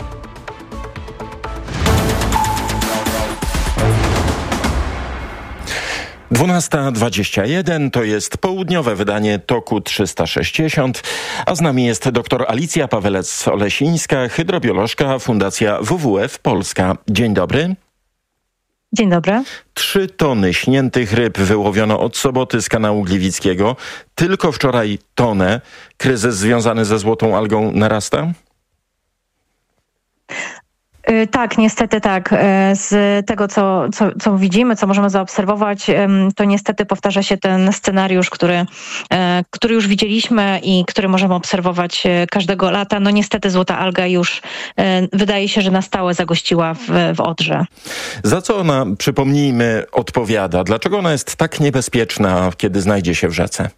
Speaker 5: Dwunasta 21 to jest południowe wydanie TOK-u 360, a z nami jest dr Alicja Pawelec-Olesińska, hydrobiolożka, Fundacja WWF Polska. Dzień dobry.
Speaker 4: Dzień dobry.
Speaker 5: 3 tony śniętych ryb wyłowiono od soboty z kanału Gliwickiego. Tylko wczoraj tonę. Kryzys związany ze złotą algą narasta?
Speaker 4: Tak, niestety tak. Z tego, co widzimy, co możemy zaobserwować, to niestety powtarza się ten scenariusz, który już widzieliśmy i który możemy obserwować każdego lata. No niestety złota alga już wydaje się, że na stałe zagościła w Odrze.
Speaker 5: Za co ona, przypomnijmy, odpowiada? Dlaczego ona jest tak niebezpieczna, kiedy znajdzie się w rzece?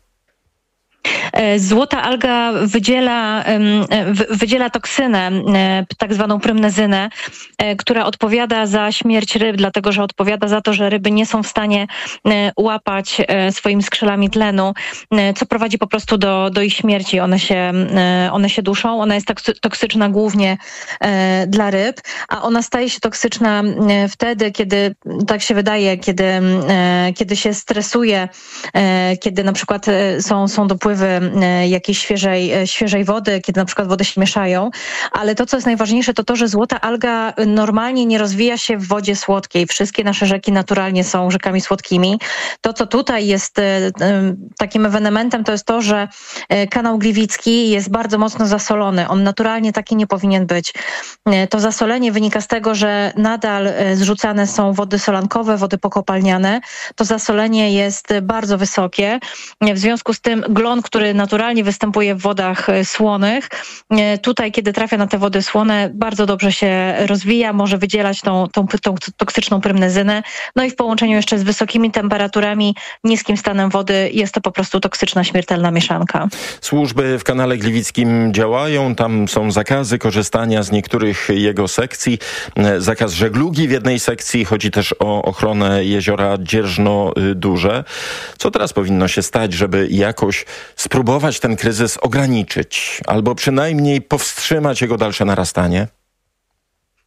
Speaker 4: Złota alga wydziela toksynę, tak zwaną prymnezynę, która odpowiada za śmierć ryb, dlatego że odpowiada za to, że ryby nie są w stanie łapać swoimi skrzydłami tlenu, co prowadzi po prostu do ich śmierci. One się duszą. Ona jest toksyczna głównie dla ryb, a ona staje się toksyczna wtedy, kiedy, tak się wydaje, kiedy się stresuje, kiedy na przykład są dopływy jakiejś świeżej wody, kiedy na przykład wody się mieszają, ale to, co jest najważniejsze, to to, że złota alga normalnie nie rozwija się w wodzie słodkiej. Wszystkie nasze rzeki naturalnie są rzekami słodkimi. To, co tutaj jest takim ewenementem, to jest to, że kanał Gliwicki jest bardzo mocno zasolony. On naturalnie taki nie powinien być. To zasolenie wynika z tego, że nadal zrzucane są wody solankowe, wody pokopalniane. To zasolenie jest bardzo wysokie. W związku z tym glon, który naturalnie występuje w wodach słonych, tutaj, kiedy trafia na te wody słone, bardzo dobrze się rozwija, może wydzielać tą toksyczną prymnezynę. No i w połączeniu jeszcze z wysokimi temperaturami, niskim stanem wody, jest to po prostu toksyczna, śmiertelna mieszanka.
Speaker 5: Służby w kanale Gliwickim działają, tam są zakazy korzystania z niektórych jego sekcji, zakaz żeglugi w jednej sekcji, chodzi też o ochronę jeziora Dzierżno-Duże. Co teraz powinno się stać, żeby jakoś spróbować ten kryzys ograniczyć albo przynajmniej powstrzymać jego dalsze narastanie?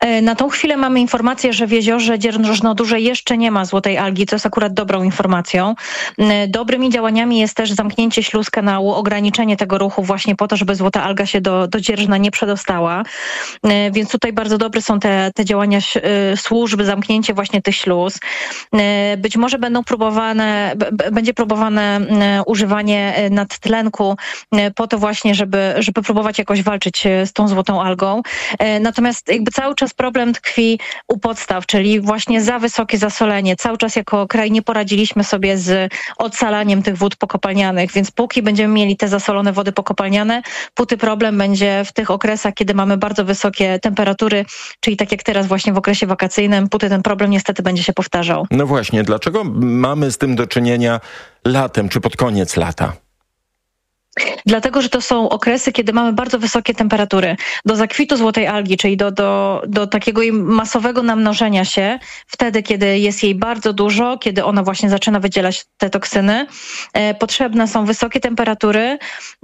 Speaker 4: Na tą chwilę mamy informację, że w jeziorze Dzierżno-Duże jeszcze nie ma złotej algi, co jest akurat dobrą informacją. Dobrymi działaniami jest też zamknięcie śluz kanału, ograniczenie tego ruchu właśnie po to, żeby złota alga się do Dzierżna nie przedostała. Więc tutaj bardzo dobre są te działania służb, zamknięcie właśnie tych śluz. Być może będzie próbowane używanie nadtlenku po to właśnie, żeby próbować jakoś walczyć z tą złotą algą. Natomiast jakby cały czas problem tkwi u podstaw, czyli właśnie za wysokie zasolenie. Cały czas jako kraj nie poradziliśmy sobie z odsalaniem tych wód pokopalnianych, więc póki będziemy mieli te zasolone wody pokopalniane, póty problem będzie w tych okresach, kiedy mamy bardzo wysokie temperatury, czyli tak jak teraz właśnie w okresie wakacyjnym, póty ten problem niestety będzie się powtarzał.
Speaker 5: No właśnie, dlaczego mamy z tym do czynienia latem czy pod koniec lata?
Speaker 4: Dlatego, że to są okresy, kiedy mamy bardzo wysokie temperatury. Do zakwitu złotej algi, czyli do takiego jej masowego namnożenia się, wtedy, kiedy jest jej bardzo dużo, kiedy ona właśnie zaczyna wydzielać te toksyny, potrzebne są wysokie temperatury,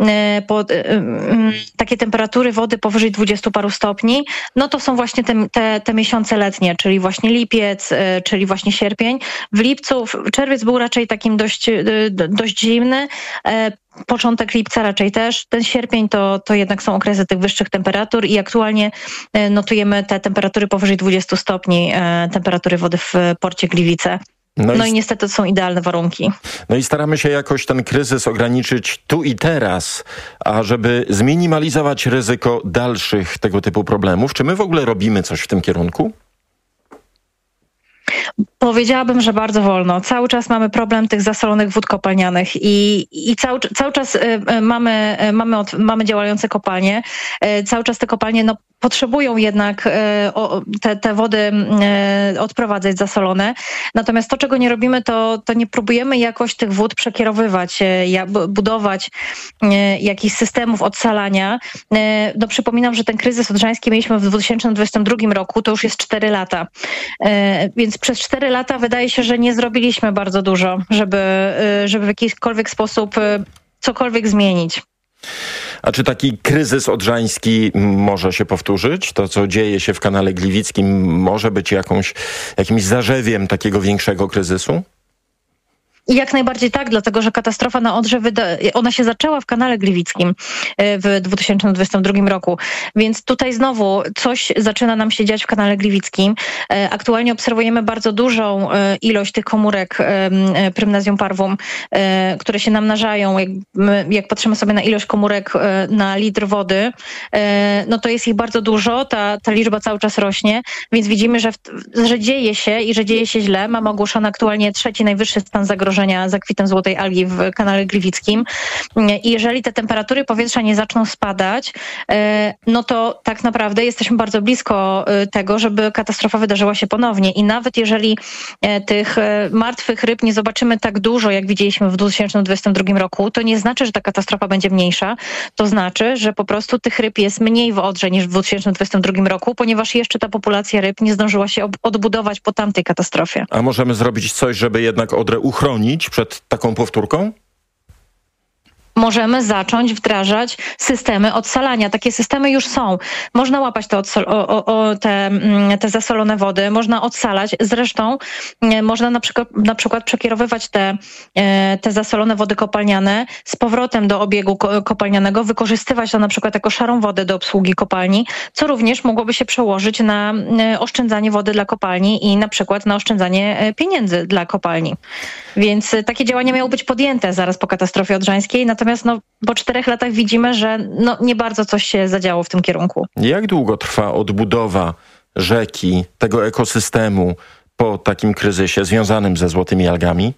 Speaker 4: takie temperatury wody powyżej 20 paru stopni, no to są właśnie te miesiące letnie, czyli właśnie lipiec, czyli właśnie sierpień. W lipcu, czerwiec był raczej takim dość zimny, początek lipca raczej też. Ten sierpień to jednak są okresy tych wyższych temperatur i aktualnie notujemy te temperatury powyżej 20 stopni, temperatury wody w porcie Gliwice. No i niestety to są idealne warunki.
Speaker 5: No i staramy się jakoś ten kryzys ograniczyć tu i teraz, a żeby zminimalizować ryzyko dalszych tego typu problemów. Czy my w ogóle robimy coś w tym kierunku?
Speaker 4: Powiedziałabym, że bardzo wolno. Cały czas mamy problem tych zasolonych wód kopalnianych i cały czas mamy działające kopalnie. Cały czas te kopalnie potrzebują jednak te wody odprowadzać zasolone. Natomiast to, czego nie robimy, to nie próbujemy jakoś tych wód przekierowywać, budować jakichś systemów odsalania. Przypominam, że ten kryzys odrzański mieliśmy w 2022 roku, to już jest 4 lata. Więc przez 4 lata wydaje się, że nie zrobiliśmy bardzo dużo, żeby w jakikolwiek sposób cokolwiek zmienić.
Speaker 5: A czy taki kryzys odrzański może się powtórzyć? To, co dzieje się w kanale Gliwickim, może być jakimś zarzewiem takiego większego kryzysu?
Speaker 4: I jak najbardziej tak, dlatego że katastrofa na Odrze, ona się zaczęła w kanale Gliwickim w 2022 roku. Więc tutaj znowu coś zaczyna nam się dziać w kanale Gliwickim. Aktualnie obserwujemy bardzo dużą ilość tych komórek Prymnesium parvum, które się namnażają. Jak patrzymy sobie na ilość komórek na litr wody, no to jest ich bardzo dużo. Ta liczba cały czas rośnie, więc widzimy, że dzieje się i że dzieje się źle. Mamy ogłoszony aktualnie 3. najwyższy stan zagrożenia zakwitem złotej algi w kanale Gliwickim. I jeżeli te temperatury powietrza nie zaczną spadać, no to tak naprawdę jesteśmy bardzo blisko tego, żeby katastrofa wydarzyła się ponownie. I nawet jeżeli tych martwych ryb nie zobaczymy tak dużo, jak widzieliśmy w 2022 roku, to nie znaczy, że ta katastrofa będzie mniejsza. To znaczy, że po prostu tych ryb jest mniej w Odrze niż w 2022 roku, ponieważ jeszcze ta populacja ryb nie zdążyła się odbudować po tamtej katastrofie.
Speaker 5: A możemy zrobić coś, żeby jednak Odrę uchronić przed taką powtórką?
Speaker 4: Możemy zacząć wdrażać systemy odsalania. Takie systemy już są. Można łapać te zasolone wody, można odsalać. Zresztą można na przykład przekierowywać te zasolone wody kopalniane z powrotem do obiegu kopalnianego, wykorzystywać to na przykład jako szarą wodę do obsługi kopalni, co również mogłoby się przełożyć na oszczędzanie wody dla kopalni i na przykład na oszczędzanie pieniędzy dla kopalni. Więc takie działania miały być podjęte zaraz po katastrofie odrzańskiej, natomiast po 4 latach widzimy, że nie bardzo coś się zadziało w tym kierunku.
Speaker 5: Jak długo trwa odbudowa rzeki, tego ekosystemu po takim kryzysie związanym ze złotymi algami?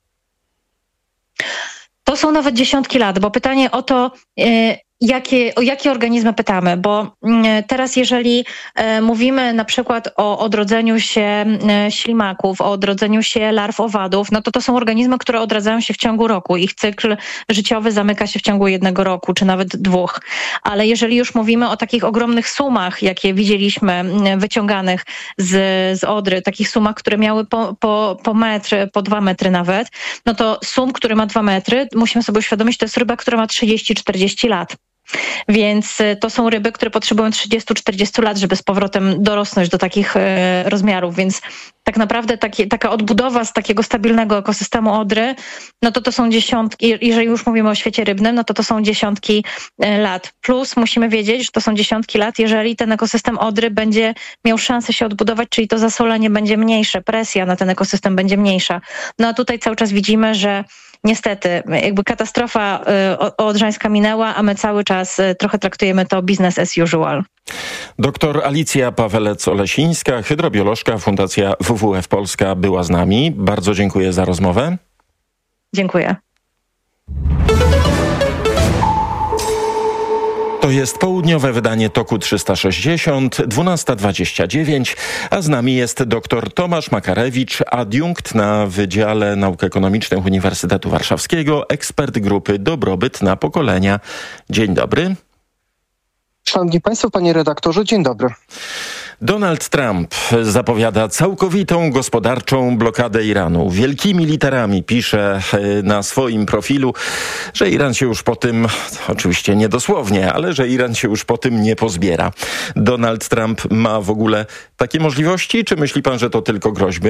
Speaker 4: To są nawet dziesiątki lat, bo pytanie o to, o jakie organizmy pytamy, bo teraz jeżeli mówimy na przykład o odrodzeniu się ślimaków, o odrodzeniu się larw owadów, no to są organizmy, które odradzają się w ciągu roku. Ich cykl życiowy zamyka się w ciągu 1 roku, czy nawet 2. Ale jeżeli już mówimy o takich ogromnych sumach, jakie widzieliśmy wyciąganych z Odry, takich sumach, które miały po metr, po 2 metry nawet, no to sum, który ma 2 metry, musimy sobie uświadomić, to jest ryba, która ma 30-40 lat. Więc to są ryby, które potrzebują 30-40 lat, żeby z powrotem dorosnąć do takich rozmiarów, więc tak naprawdę taka odbudowa z takiego stabilnego ekosystemu Odry, no to są dziesiątki, jeżeli już mówimy o świecie rybnym, no to są dziesiątki lat. Plus musimy wiedzieć, że to są dziesiątki lat, jeżeli ten ekosystem Odry będzie miał szansę się odbudować, czyli to zasolenie będzie mniejsze, presja na ten ekosystem będzie mniejsza. No a tutaj cały czas widzimy, że niestety jakby katastrofa odrzańska minęła, a my cały czas trochę traktujemy to business as usual.
Speaker 5: Doktor Alicja Pawelec-Olesińska, hydrobiolożka, Fundacja WWF Polska była z nami. Bardzo dziękuję za rozmowę.
Speaker 4: Dziękuję.
Speaker 5: To jest południowe wydanie Toku 360, 12:29, a z nami jest dr Tomasz Makarewicz, adiunkt na Wydziale Nauk Ekonomicznych Uniwersytetu Warszawskiego, ekspert grupy Dobrobyt na pokolenia. Dzień dobry.
Speaker 7: Szanowni Państwo, panie redaktorze, dzień dobry.
Speaker 5: Donald Trump zapowiada całkowitą gospodarczą blokadę Iranu. Wielkimi literami pisze na swoim profilu, że Iran się już po tym, oczywiście nie dosłownie, ale że Iran się już po tym nie pozbiera. Donald Trump ma w ogóle takie możliwości, czy myśli pan, że to tylko groźby?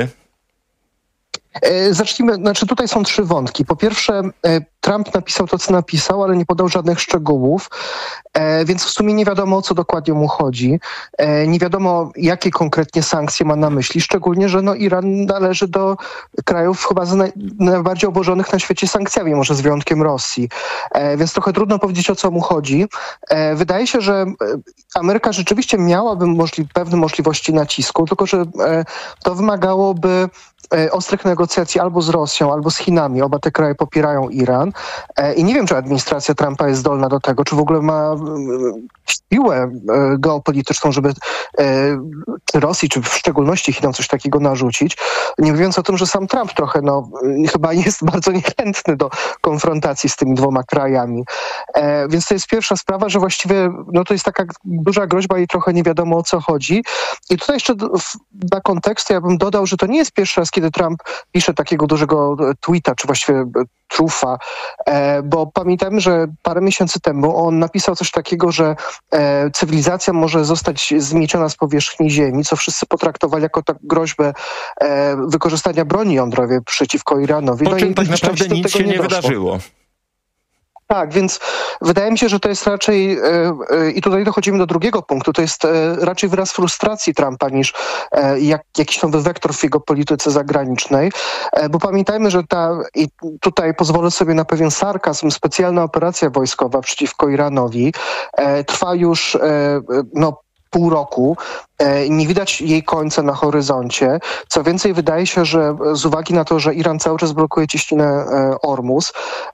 Speaker 7: Zacznijmy, tutaj są trzy wątki. Po pierwsze, Trump napisał to, co napisał, ale nie podał żadnych szczegółów, więc w sumie nie wiadomo, o co dokładnie mu chodzi. Nie wiadomo, jakie konkretnie sankcje ma na myśli, szczególnie, że Iran należy do krajów chyba najbardziej obłożonych na świecie sankcjami, może z wyjątkiem Rosji. Więc trochę trudno powiedzieć, o co mu chodzi. Wydaje się, że Ameryka rzeczywiście miałaby pewne możliwości nacisku, tylko że to wymagałoby ostrych negocjacji albo z Rosją, albo z Chinami. Oba te kraje popierają Iran. I nie wiem, czy administracja Trumpa jest zdolna do tego, czy w ogóle ma siłę geopolityczną, żeby czy Rosji, czy w szczególności Chinom coś takiego narzucić. Nie mówiąc o tym, że sam Trump trochę chyba jest bardzo niechętny do konfrontacji z tymi dwoma krajami. Więc to jest pierwsza sprawa, że właściwie to jest taka duża groźba i trochę nie wiadomo, o co chodzi. I tutaj jeszcze dla kontekstu ja bym dodał, że to nie jest pierwszy raz, kiedy Trump pisze takiego dużego tweeta, czy właściwie trufa, bo pamiętajmy, że parę miesięcy temu on napisał coś takiego, że cywilizacja może zostać zmieciona z powierzchni Ziemi, co wszyscy potraktowali jako groźbę wykorzystania broni jądrowej przeciwko Iranowi.
Speaker 5: Po czym tak naprawdę nic się nie wydarzyło.
Speaker 7: Tak, więc wydaje mi się, że to jest raczej, i tutaj dochodzimy do drugiego punktu, to jest raczej wyraz frustracji Trumpa niż jakiś nowy wektor w jego polityce zagranicznej, bo pamiętajmy, że i tutaj pozwolę sobie na pewien sarkazm, specjalna operacja wojskowa przeciwko Iranowi trwa już pół roku. Nie widać jej końca na horyzoncie. Co więcej, wydaje się, że z uwagi na to, że Iran cały czas blokuje cieśninę Ormus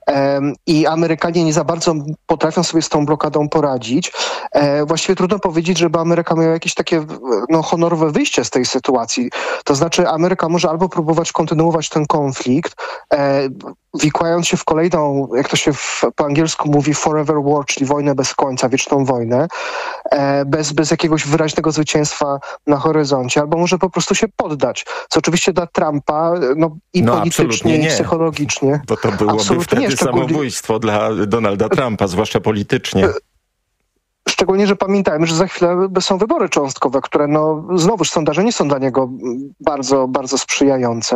Speaker 7: i Amerykanie nie za bardzo potrafią sobie z tą blokadą poradzić, właściwie trudno powiedzieć, żeby Ameryka miała jakieś takie honorowe wyjście z tej sytuacji. To znaczy Ameryka może albo próbować kontynuować ten konflikt, wikłając się w kolejną, jak to się po angielsku mówi, forever war, czyli wojnę bez końca, wieczną wojnę, bez jakiegoś wyraźnego zwycięstwa na horyzoncie, albo może po prostu się poddać, co oczywiście dla Trumpa i politycznie, i psychologicznie.
Speaker 5: Bo to byłoby wtedy samobójstwo dla Donalda Trumpa, zwłaszcza politycznie.
Speaker 7: Szczególnie, że pamiętajmy, że za chwilę są wybory cząstkowe, które znowuż sondaże nie są dla niego bardzo, bardzo sprzyjające.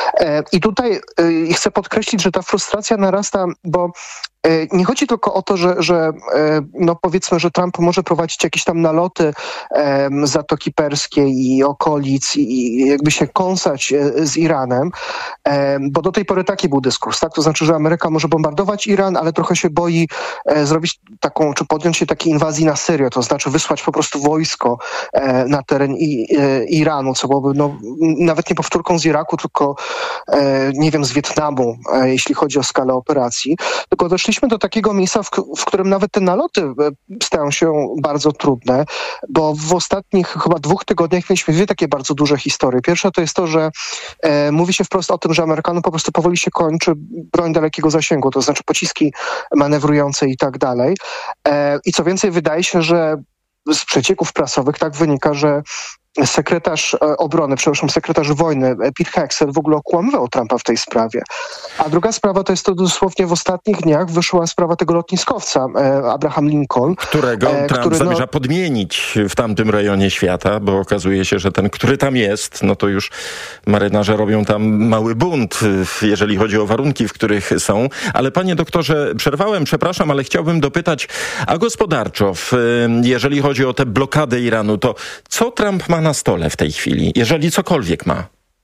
Speaker 7: I tutaj chcę podkreślić, że ta frustracja narasta, bo nie chodzi tylko o to, że powiedzmy, że Trump może prowadzić jakieś tam naloty Zatoki Perskiej i okolic i jakby się kąsać z Iranem, bo do tej pory taki był dyskurs, tak? To znaczy, że Ameryka może bombardować Iran, ale trochę się boi zrobić taką, czy podjąć się takiej inwazji na serio, to znaczy wysłać po prostu wojsko na teren Iranu, co byłoby nawet nie powtórką z Iraku, tylko nie wiem, z Wietnamu, jeśli chodzi o skalę operacji. Tylko doszliśmy do takiego miejsca, w którym nawet te naloty stają się bardzo trudne, bo w ostatnich chyba 2 tygodniach mieliśmy dwie takie bardzo duże historie. Pierwsza to jest to, że mówi się wprost o tym, że Amerykanom po prostu powoli się kończy broń dalekiego zasięgu, to znaczy pociski manewrujące i tak dalej. I co więcej, wydaje się, że z przecieków prasowych tak wynika, że sekretarz wojny Pete Hegseth w ogóle okłamywał Trumpa w tej sprawie. A druga sprawa to jest to dosłownie w ostatnich dniach wyszła sprawa tego lotniskowca Abraham Lincoln.
Speaker 5: Którego Trump zamierza podmienić w tamtym rejonie świata, bo okazuje się, że ten, który tam jest, no to już marynarze robią tam mały bunt, jeżeli chodzi o warunki, w których są. Ale panie doktorze, przerwałem, przepraszam, ale chciałbym dopytać, a gospodarczo, jeżeli chodzi o tę blokadę Iranu, to co Trump ma na stole w tej chwili, jeżeli cokolwiek ma?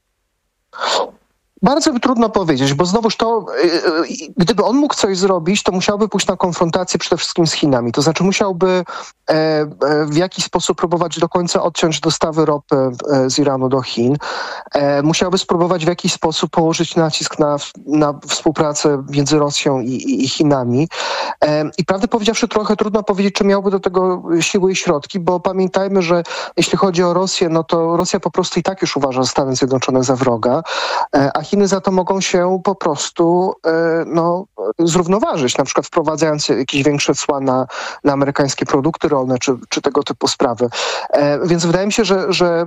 Speaker 7: Bardzo trudno powiedzieć, bo znowuż to, gdyby on mógł coś zrobić, to musiałby pójść na konfrontację przede wszystkim z Chinami. To znaczy musiałby w jakiś sposób próbować do końca odciąć dostawy ropy z Iranu do Chin. Musiałby spróbować w jakiś sposób położyć nacisk na współpracę między Rosją i Chinami. I prawdę powiedziawszy, trochę trudno powiedzieć, czy miałby do tego siły i środki, bo pamiętajmy, że jeśli chodzi o Rosję, no to Rosja po prostu i tak już uważa Stany Zjednoczone za wroga, a Chiny za to mogą się po prostu zrównoważyć, na przykład wprowadzając jakieś większe cła na amerykańskie produkty rolne, czy tego typu sprawy. Więc wydaje mi się, że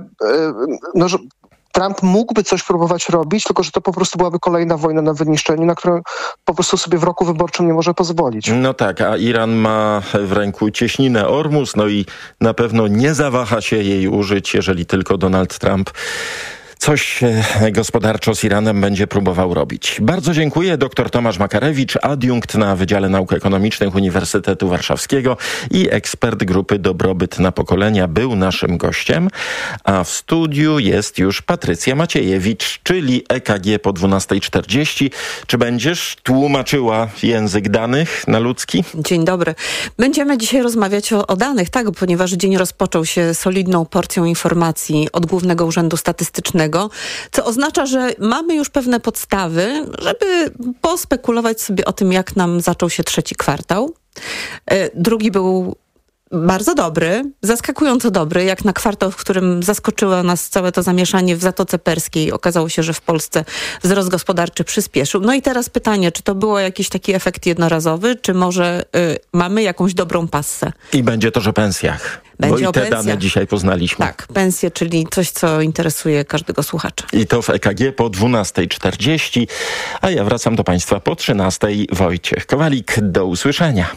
Speaker 7: Trump mógłby coś próbować robić, tylko że to po prostu byłaby kolejna wojna na wyniszczenie, na którą po prostu sobie w roku wyborczym nie może pozwolić.
Speaker 5: No tak, a Iran ma w ręku cieśninę Ormus, no i na pewno nie zawaha się jej użyć, jeżeli tylko Donald Trump coś gospodarczo z Iranem będzie próbował robić. Bardzo dziękuję. Dr Tomasz Makarewicz, adiunkt na Wydziale Nauk Ekonomicznych Uniwersytetu Warszawskiego i ekspert grupy Dobrobyt na Pokolenia był naszym gościem. A w studiu jest już Patrycja Maciejewicz, czyli EKG po 12:40. Czy będziesz tłumaczyła język danych na ludzki?
Speaker 11: Dzień dobry. Będziemy dzisiaj rozmawiać o danych, tak, ponieważ dzień rozpoczął się solidną porcją informacji od Głównego Urzędu Statystycznego, co oznacza, że mamy już pewne podstawy, żeby pospekulować sobie o tym, jak nam zaczął się trzeci kwartał. Drugi był bardzo dobry, zaskakująco dobry, jak na kwartał, w którym zaskoczyło nas całe to zamieszanie w Zatoce Perskiej. Okazało się, że w Polsce wzrost gospodarczy przyspieszył. No i teraz pytanie, czy to było jakiś taki efekt jednorazowy, czy może mamy jakąś dobrą passę?
Speaker 5: I będzie to, że pensjach.
Speaker 11: Będzie
Speaker 5: bo
Speaker 11: o
Speaker 5: i te
Speaker 11: pensjach.
Speaker 5: dane dzisiaj poznaliśmy.
Speaker 11: Tak, pensje, czyli coś, co interesuje każdego słuchacza.
Speaker 5: I to w EKG po 12:40, a ja wracam do Państwa po 13:00. Wojciech Kowalik, do usłyszenia.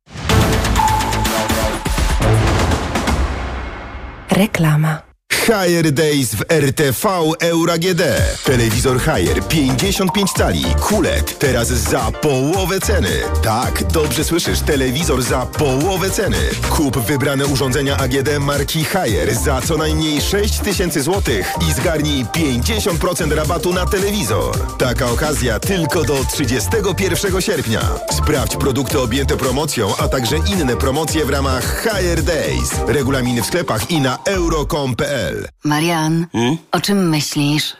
Speaker 10: Reklama.
Speaker 12: Haier Days w RTV Euro AGD. Telewizor Haier 55 cali QLED teraz za połowę ceny. Tak, dobrze słyszysz, telewizor za połowę ceny. Kup wybrane urządzenia AGD marki Haier za co najmniej 6000 zł i zgarnij 50% rabatu na telewizor. Taka okazja tylko do 31 sierpnia. Sprawdź produkty objęte promocją, a także inne promocje w ramach Haier Days. Regulaminy w sklepach i na euro.com.pl.
Speaker 23: Marian, o czym myślisz?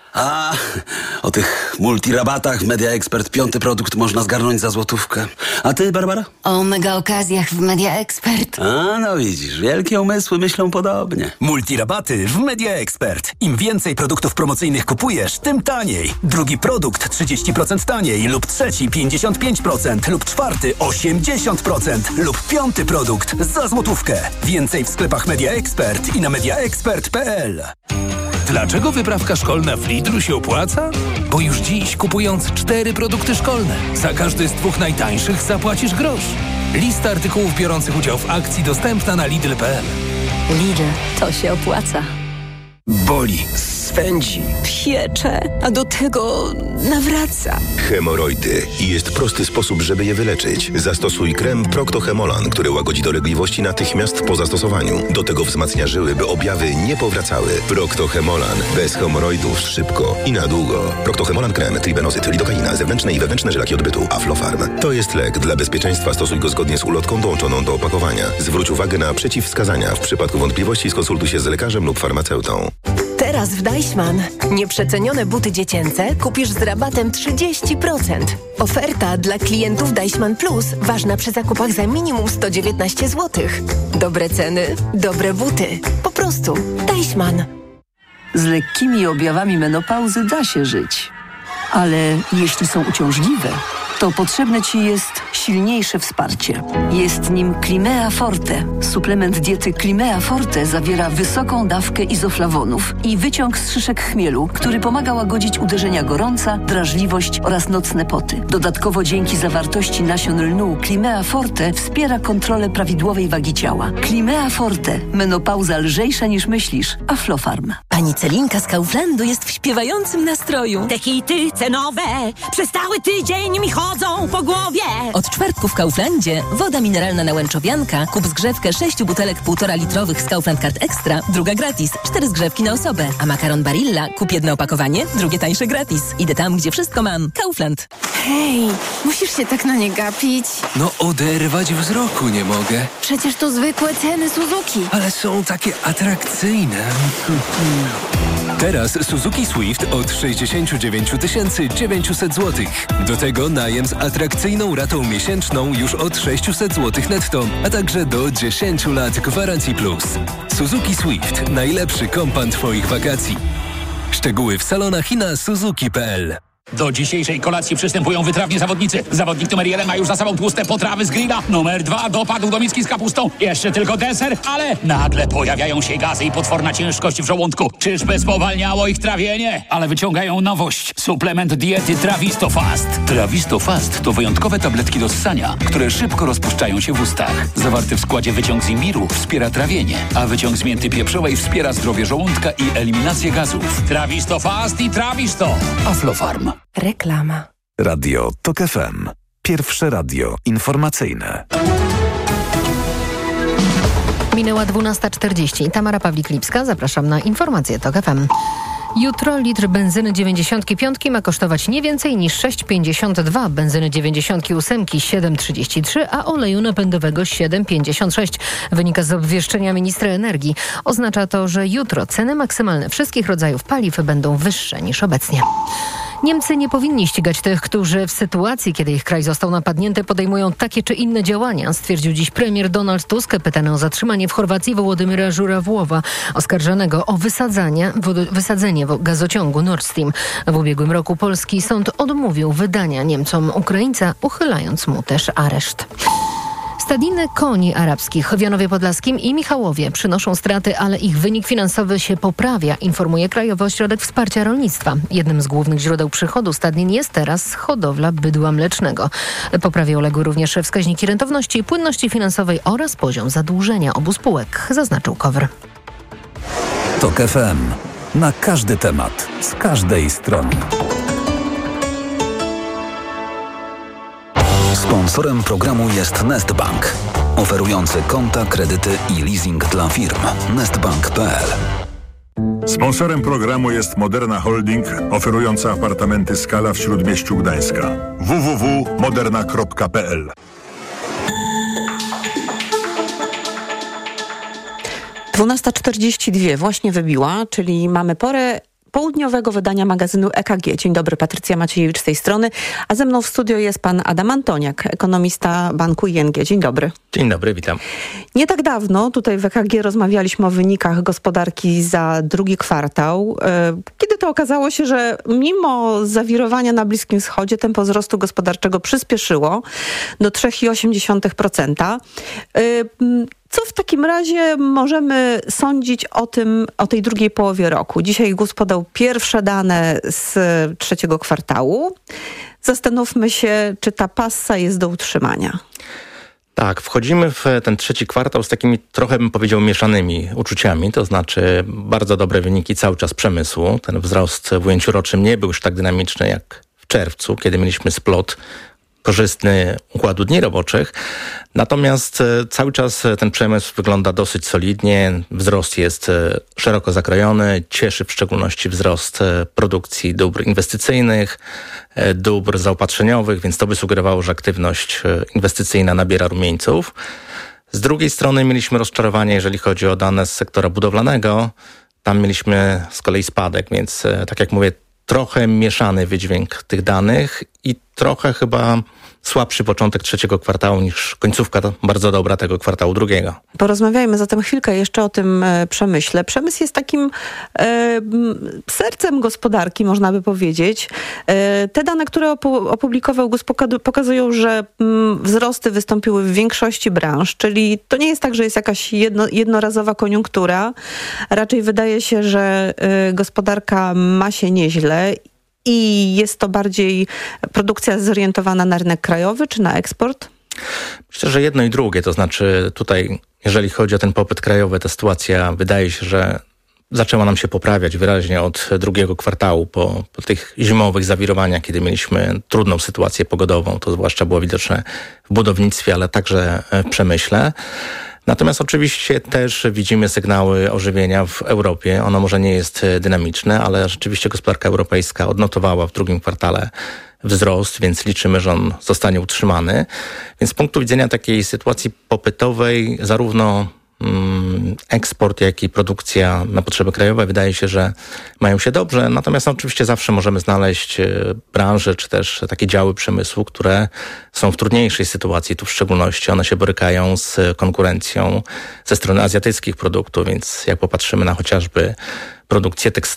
Speaker 22: O tych multirabatach w Media Expert 5. produkt można zgarnąć za złotówkę. A ty, Barbara?
Speaker 23: O mega okazjach w Media Expert.
Speaker 22: No widzisz, wielkie umysły myślą podobnie.
Speaker 13: Multirabaty w Media Expert. Im więcej produktów promocyjnych kupujesz, tym taniej. Drugi produkt 30% taniej lub trzeci 55% lub czwarty 80% lub 5. produkt za złotówkę. Więcej w sklepach Media Expert i na mediaexpert.pl.
Speaker 9: Dlaczego wyprawka szkolna w Lidlu się opłaca? Bo już dziś, kupując 4 produkty szkolne, za każdy z 2 najtańszych zapłacisz grosz. Lista artykułów biorących udział w akcji dostępna na Lidl.pl.
Speaker 10: Lidl, to się opłaca.
Speaker 13: Boli, swędzi,
Speaker 10: Piecze, a do tego nawraca.
Speaker 12: Hemoroidy. I jest prosty sposób, żeby je wyleczyć. Zastosuj krem Procto-Hemolan, który łagodzi dolegliwości natychmiast po zastosowaniu. Do tego wzmacnia żyły, by objawy nie powracały. Procto-Hemolan. Bez hemoroidów szybko i na długo. Procto-Hemolan krem, tribenozyt, lidokaina, zewnętrzne i wewnętrzne żylaki odbytu, Aflofarm. To jest lek. Dla bezpieczeństwa stosuj go zgodnie z ulotką dołączoną do opakowania. Zwróć uwagę na przeciwwskazania. W przypadku wątpliwości skonsultuj się z lekarzem lub farmaceutą.
Speaker 10: Teraz w Deichmann nieprzecenione buty dziecięce kupisz z rabatem 30%. Oferta dla klientów Deichmann Plus ważna przy zakupach za minimum 119 zł. Dobre ceny, dobre buty. Po prostu Deichmann.
Speaker 24: Z lekkimi objawami menopauzy da się żyć. Ale jeśli są uciążliwe,
Speaker 15: to potrzebne Ci jest silniejsze wsparcie. Jest nim Climea Forte. Suplement diety Climea Forte zawiera wysoką dawkę izoflawonów i wyciąg z szyszek chmielu, który pomaga łagodzić uderzenia gorąca, drażliwość oraz nocne poty. Dodatkowo dzięki zawartości nasion lnu Climea Forte wspiera kontrolę prawidłowej wagi ciała. Climea Forte. Menopauza lżejsza niż myślisz. Aflofarm.
Speaker 16: Pani Celinka z Kauflandu jest w śpiewającym nastroju.
Speaker 17: Te hity cenowe przez cały tydzień mi chodzą po głowie.
Speaker 16: Od czwartku w Kauflandzie woda mineralna na Łęczowianka, kup zgrzewkę 6 butelek 1,5 litrowych z Kaufland Card Extra, druga gratis, 4 zgrzewki na osobę. A makaron Barilla, kup jedno opakowanie, drugie tańsze gratis. Idę tam, gdzie wszystko mam. Kaufland.
Speaker 24: Hej, musisz się tak na nie gapić.
Speaker 25: No oderwać wzroku nie mogę.
Speaker 24: Przecież to zwykłe ceny Suzuki.
Speaker 25: Ale są takie atrakcyjne. Teraz Suzuki Swift od 69 900 zł. Do tego najem z atrakcyjną ratą miesięczną już od 600 zł netto, a także do 10 lat gwarancji plus. Suzuki Swift. Najlepszy kompan Twoich wakacji. Szczegóły w salonach i na suzuki.pl.
Speaker 26: Do dzisiejszej kolacji przystępują wytrawni zawodnicy. Zawodnik numer 1 ma już za sobą tłuste potrawy z grilla. Numer 2 dopadł do miski z kapustą. Jeszcze tylko deser, ale nagle pojawiają się gazy i potworna ciężkość w żołądku. Czyżby spowalniało ich trawienie? Ale wyciągają nowość. Suplement diety Trawisto Fast. Trawisto Fast to wyjątkowe tabletki do ssania, które szybko rozpuszczają się w ustach. Zawarty w składzie wyciąg z imbiru wspiera trawienie, a wyciąg z mięty pieprzowej wspiera zdrowie żołądka i eliminację gazów. Trawisto Fast i Trawisto. Aflofarm.
Speaker 24: Reklama.
Speaker 27: Radio TOK FM. Pierwsze radio informacyjne.
Speaker 2: Minęła 12:40. Tamara Pawlik-Lipska. Zapraszam na informacje TOK FM. Jutro litr benzyny 95 ma kosztować nie więcej niż 6,52, benzyny 98 7,33, a oleju napędowego 7,56. Wynika z obwieszczenia ministra energii. Oznacza to, że jutro ceny maksymalne wszystkich rodzajów paliw będą wyższe niż obecnie. Niemcy nie powinni ścigać tych, którzy w sytuacji, kiedy ich kraj został napadnięty, podejmują takie czy inne działania, stwierdził dziś premier Donald Tusk, pytany o zatrzymanie w Chorwacji Wołodymyra Żurawłowa, oskarżonego o wysadzenie gazociągu Nord Stream. W ubiegłym roku polski sąd odmówił wydania Niemcom Ukraińca, uchylając mu też areszt. Stadniny koni arabskich w Janowie Podlaskim i Michałowie przynoszą straty, ale ich wynik finansowy się poprawia, informuje Krajowy Ośrodek Wsparcia Rolnictwa. Jednym z głównych źródeł przychodu stadnin jest teraz hodowla bydła mlecznego. Poprawia uległy również wskaźniki rentowności i płynności finansowej oraz poziom zadłużenia obu spółek, zaznaczył KOWR.
Speaker 27: TOK FM. Na każdy temat, z każdej strony.
Speaker 21: Sponsorem programu jest Nestbank, oferujący konta, kredyty i leasing dla firm. Nestbank.pl.
Speaker 28: Sponsorem programu jest Moderna Holding, oferująca apartamenty Skala w Śródmieściu Gdańska. www.moderna.pl.
Speaker 11: 12:42 właśnie wybiła, czyli mamy porę południowego wydania magazynu EKG. Dzień dobry, Patrycja Maciejewicz z tej strony, a ze mną w studio jest pan Adam Antoniak, ekonomista banku ING. Dzień dobry.
Speaker 29: Dzień dobry, witam.
Speaker 11: Nie tak dawno tutaj w EKG rozmawialiśmy o wynikach gospodarki za drugi kwartał, kiedy to okazało się, że mimo zawirowania na Bliskim Wschodzie tempo wzrostu gospodarczego przyspieszyło do 3,8%. Co w takim razie możemy sądzić o tej drugiej połowie roku? Dzisiaj GUS podał pierwsze dane z trzeciego kwartału. Zastanówmy się, czy ta passa jest do utrzymania.
Speaker 29: Tak, wchodzimy w ten trzeci kwartał z takimi trochę, bym powiedział, mieszanymi uczuciami. To znaczy bardzo dobre wyniki cały czas przemysłu. Ten wzrost w ujęciu rocznym nie był już tak dynamiczny jak w czerwcu, kiedy mieliśmy splot korzystny układu dni roboczych. Natomiast cały czas ten przemysł wygląda dosyć solidnie. Wzrost jest szeroko zakrojony. Cieszy w szczególności wzrost produkcji dóbr inwestycyjnych, dóbr zaopatrzeniowych, więc to by sugerowało, że aktywność inwestycyjna nabiera rumieńców. Z drugiej strony mieliśmy rozczarowanie, jeżeli chodzi o dane z sektora budowlanego. Tam mieliśmy z kolei spadek, więc tak jak mówię, trochę mieszany wydźwięk tych danych i trochę chyba słabszy początek trzeciego kwartału niż końcówka bardzo dobra tego kwartału drugiego.
Speaker 11: Porozmawiajmy zatem chwilkę jeszcze o tym przemyśle. Przemysł jest takim sercem gospodarki, można by powiedzieć. Te dane, które opublikował GUS, pokazują, że wzrosty wystąpiły w większości branż, czyli to nie jest tak, że jest jakaś jednorazowa koniunktura. Raczej wydaje się, że gospodarka ma się nieźle i jest to bardziej produkcja zorientowana na rynek krajowy czy na eksport?
Speaker 29: Myślę, że jedno i drugie. To znaczy tutaj, jeżeli chodzi o ten popyt krajowy, ta sytuacja wydaje się, że zaczęła nam się poprawiać wyraźnie od drugiego kwartału po tych zimowych zawirowaniach, kiedy mieliśmy trudną sytuację pogodową. To zwłaszcza było widoczne w budownictwie, ale także w przemyśle. Natomiast oczywiście też widzimy sygnały ożywienia w Europie. Ono może nie jest dynamiczne, ale rzeczywiście gospodarka europejska odnotowała w drugim kwartale wzrost, więc liczymy, że on zostanie utrzymany. Więc z punktu widzenia takiej sytuacji popytowej, zarówno eksport, jak i produkcja na potrzeby krajowe wydaje się, że mają się dobrze. Natomiast oczywiście zawsze możemy znaleźć branże, czy też takie działy przemysłu, które są w trudniejszej sytuacji. Tu w szczególności one się borykają z konkurencją ze strony azjatyckich produktów, więc jak popatrzymy na chociażby produkcję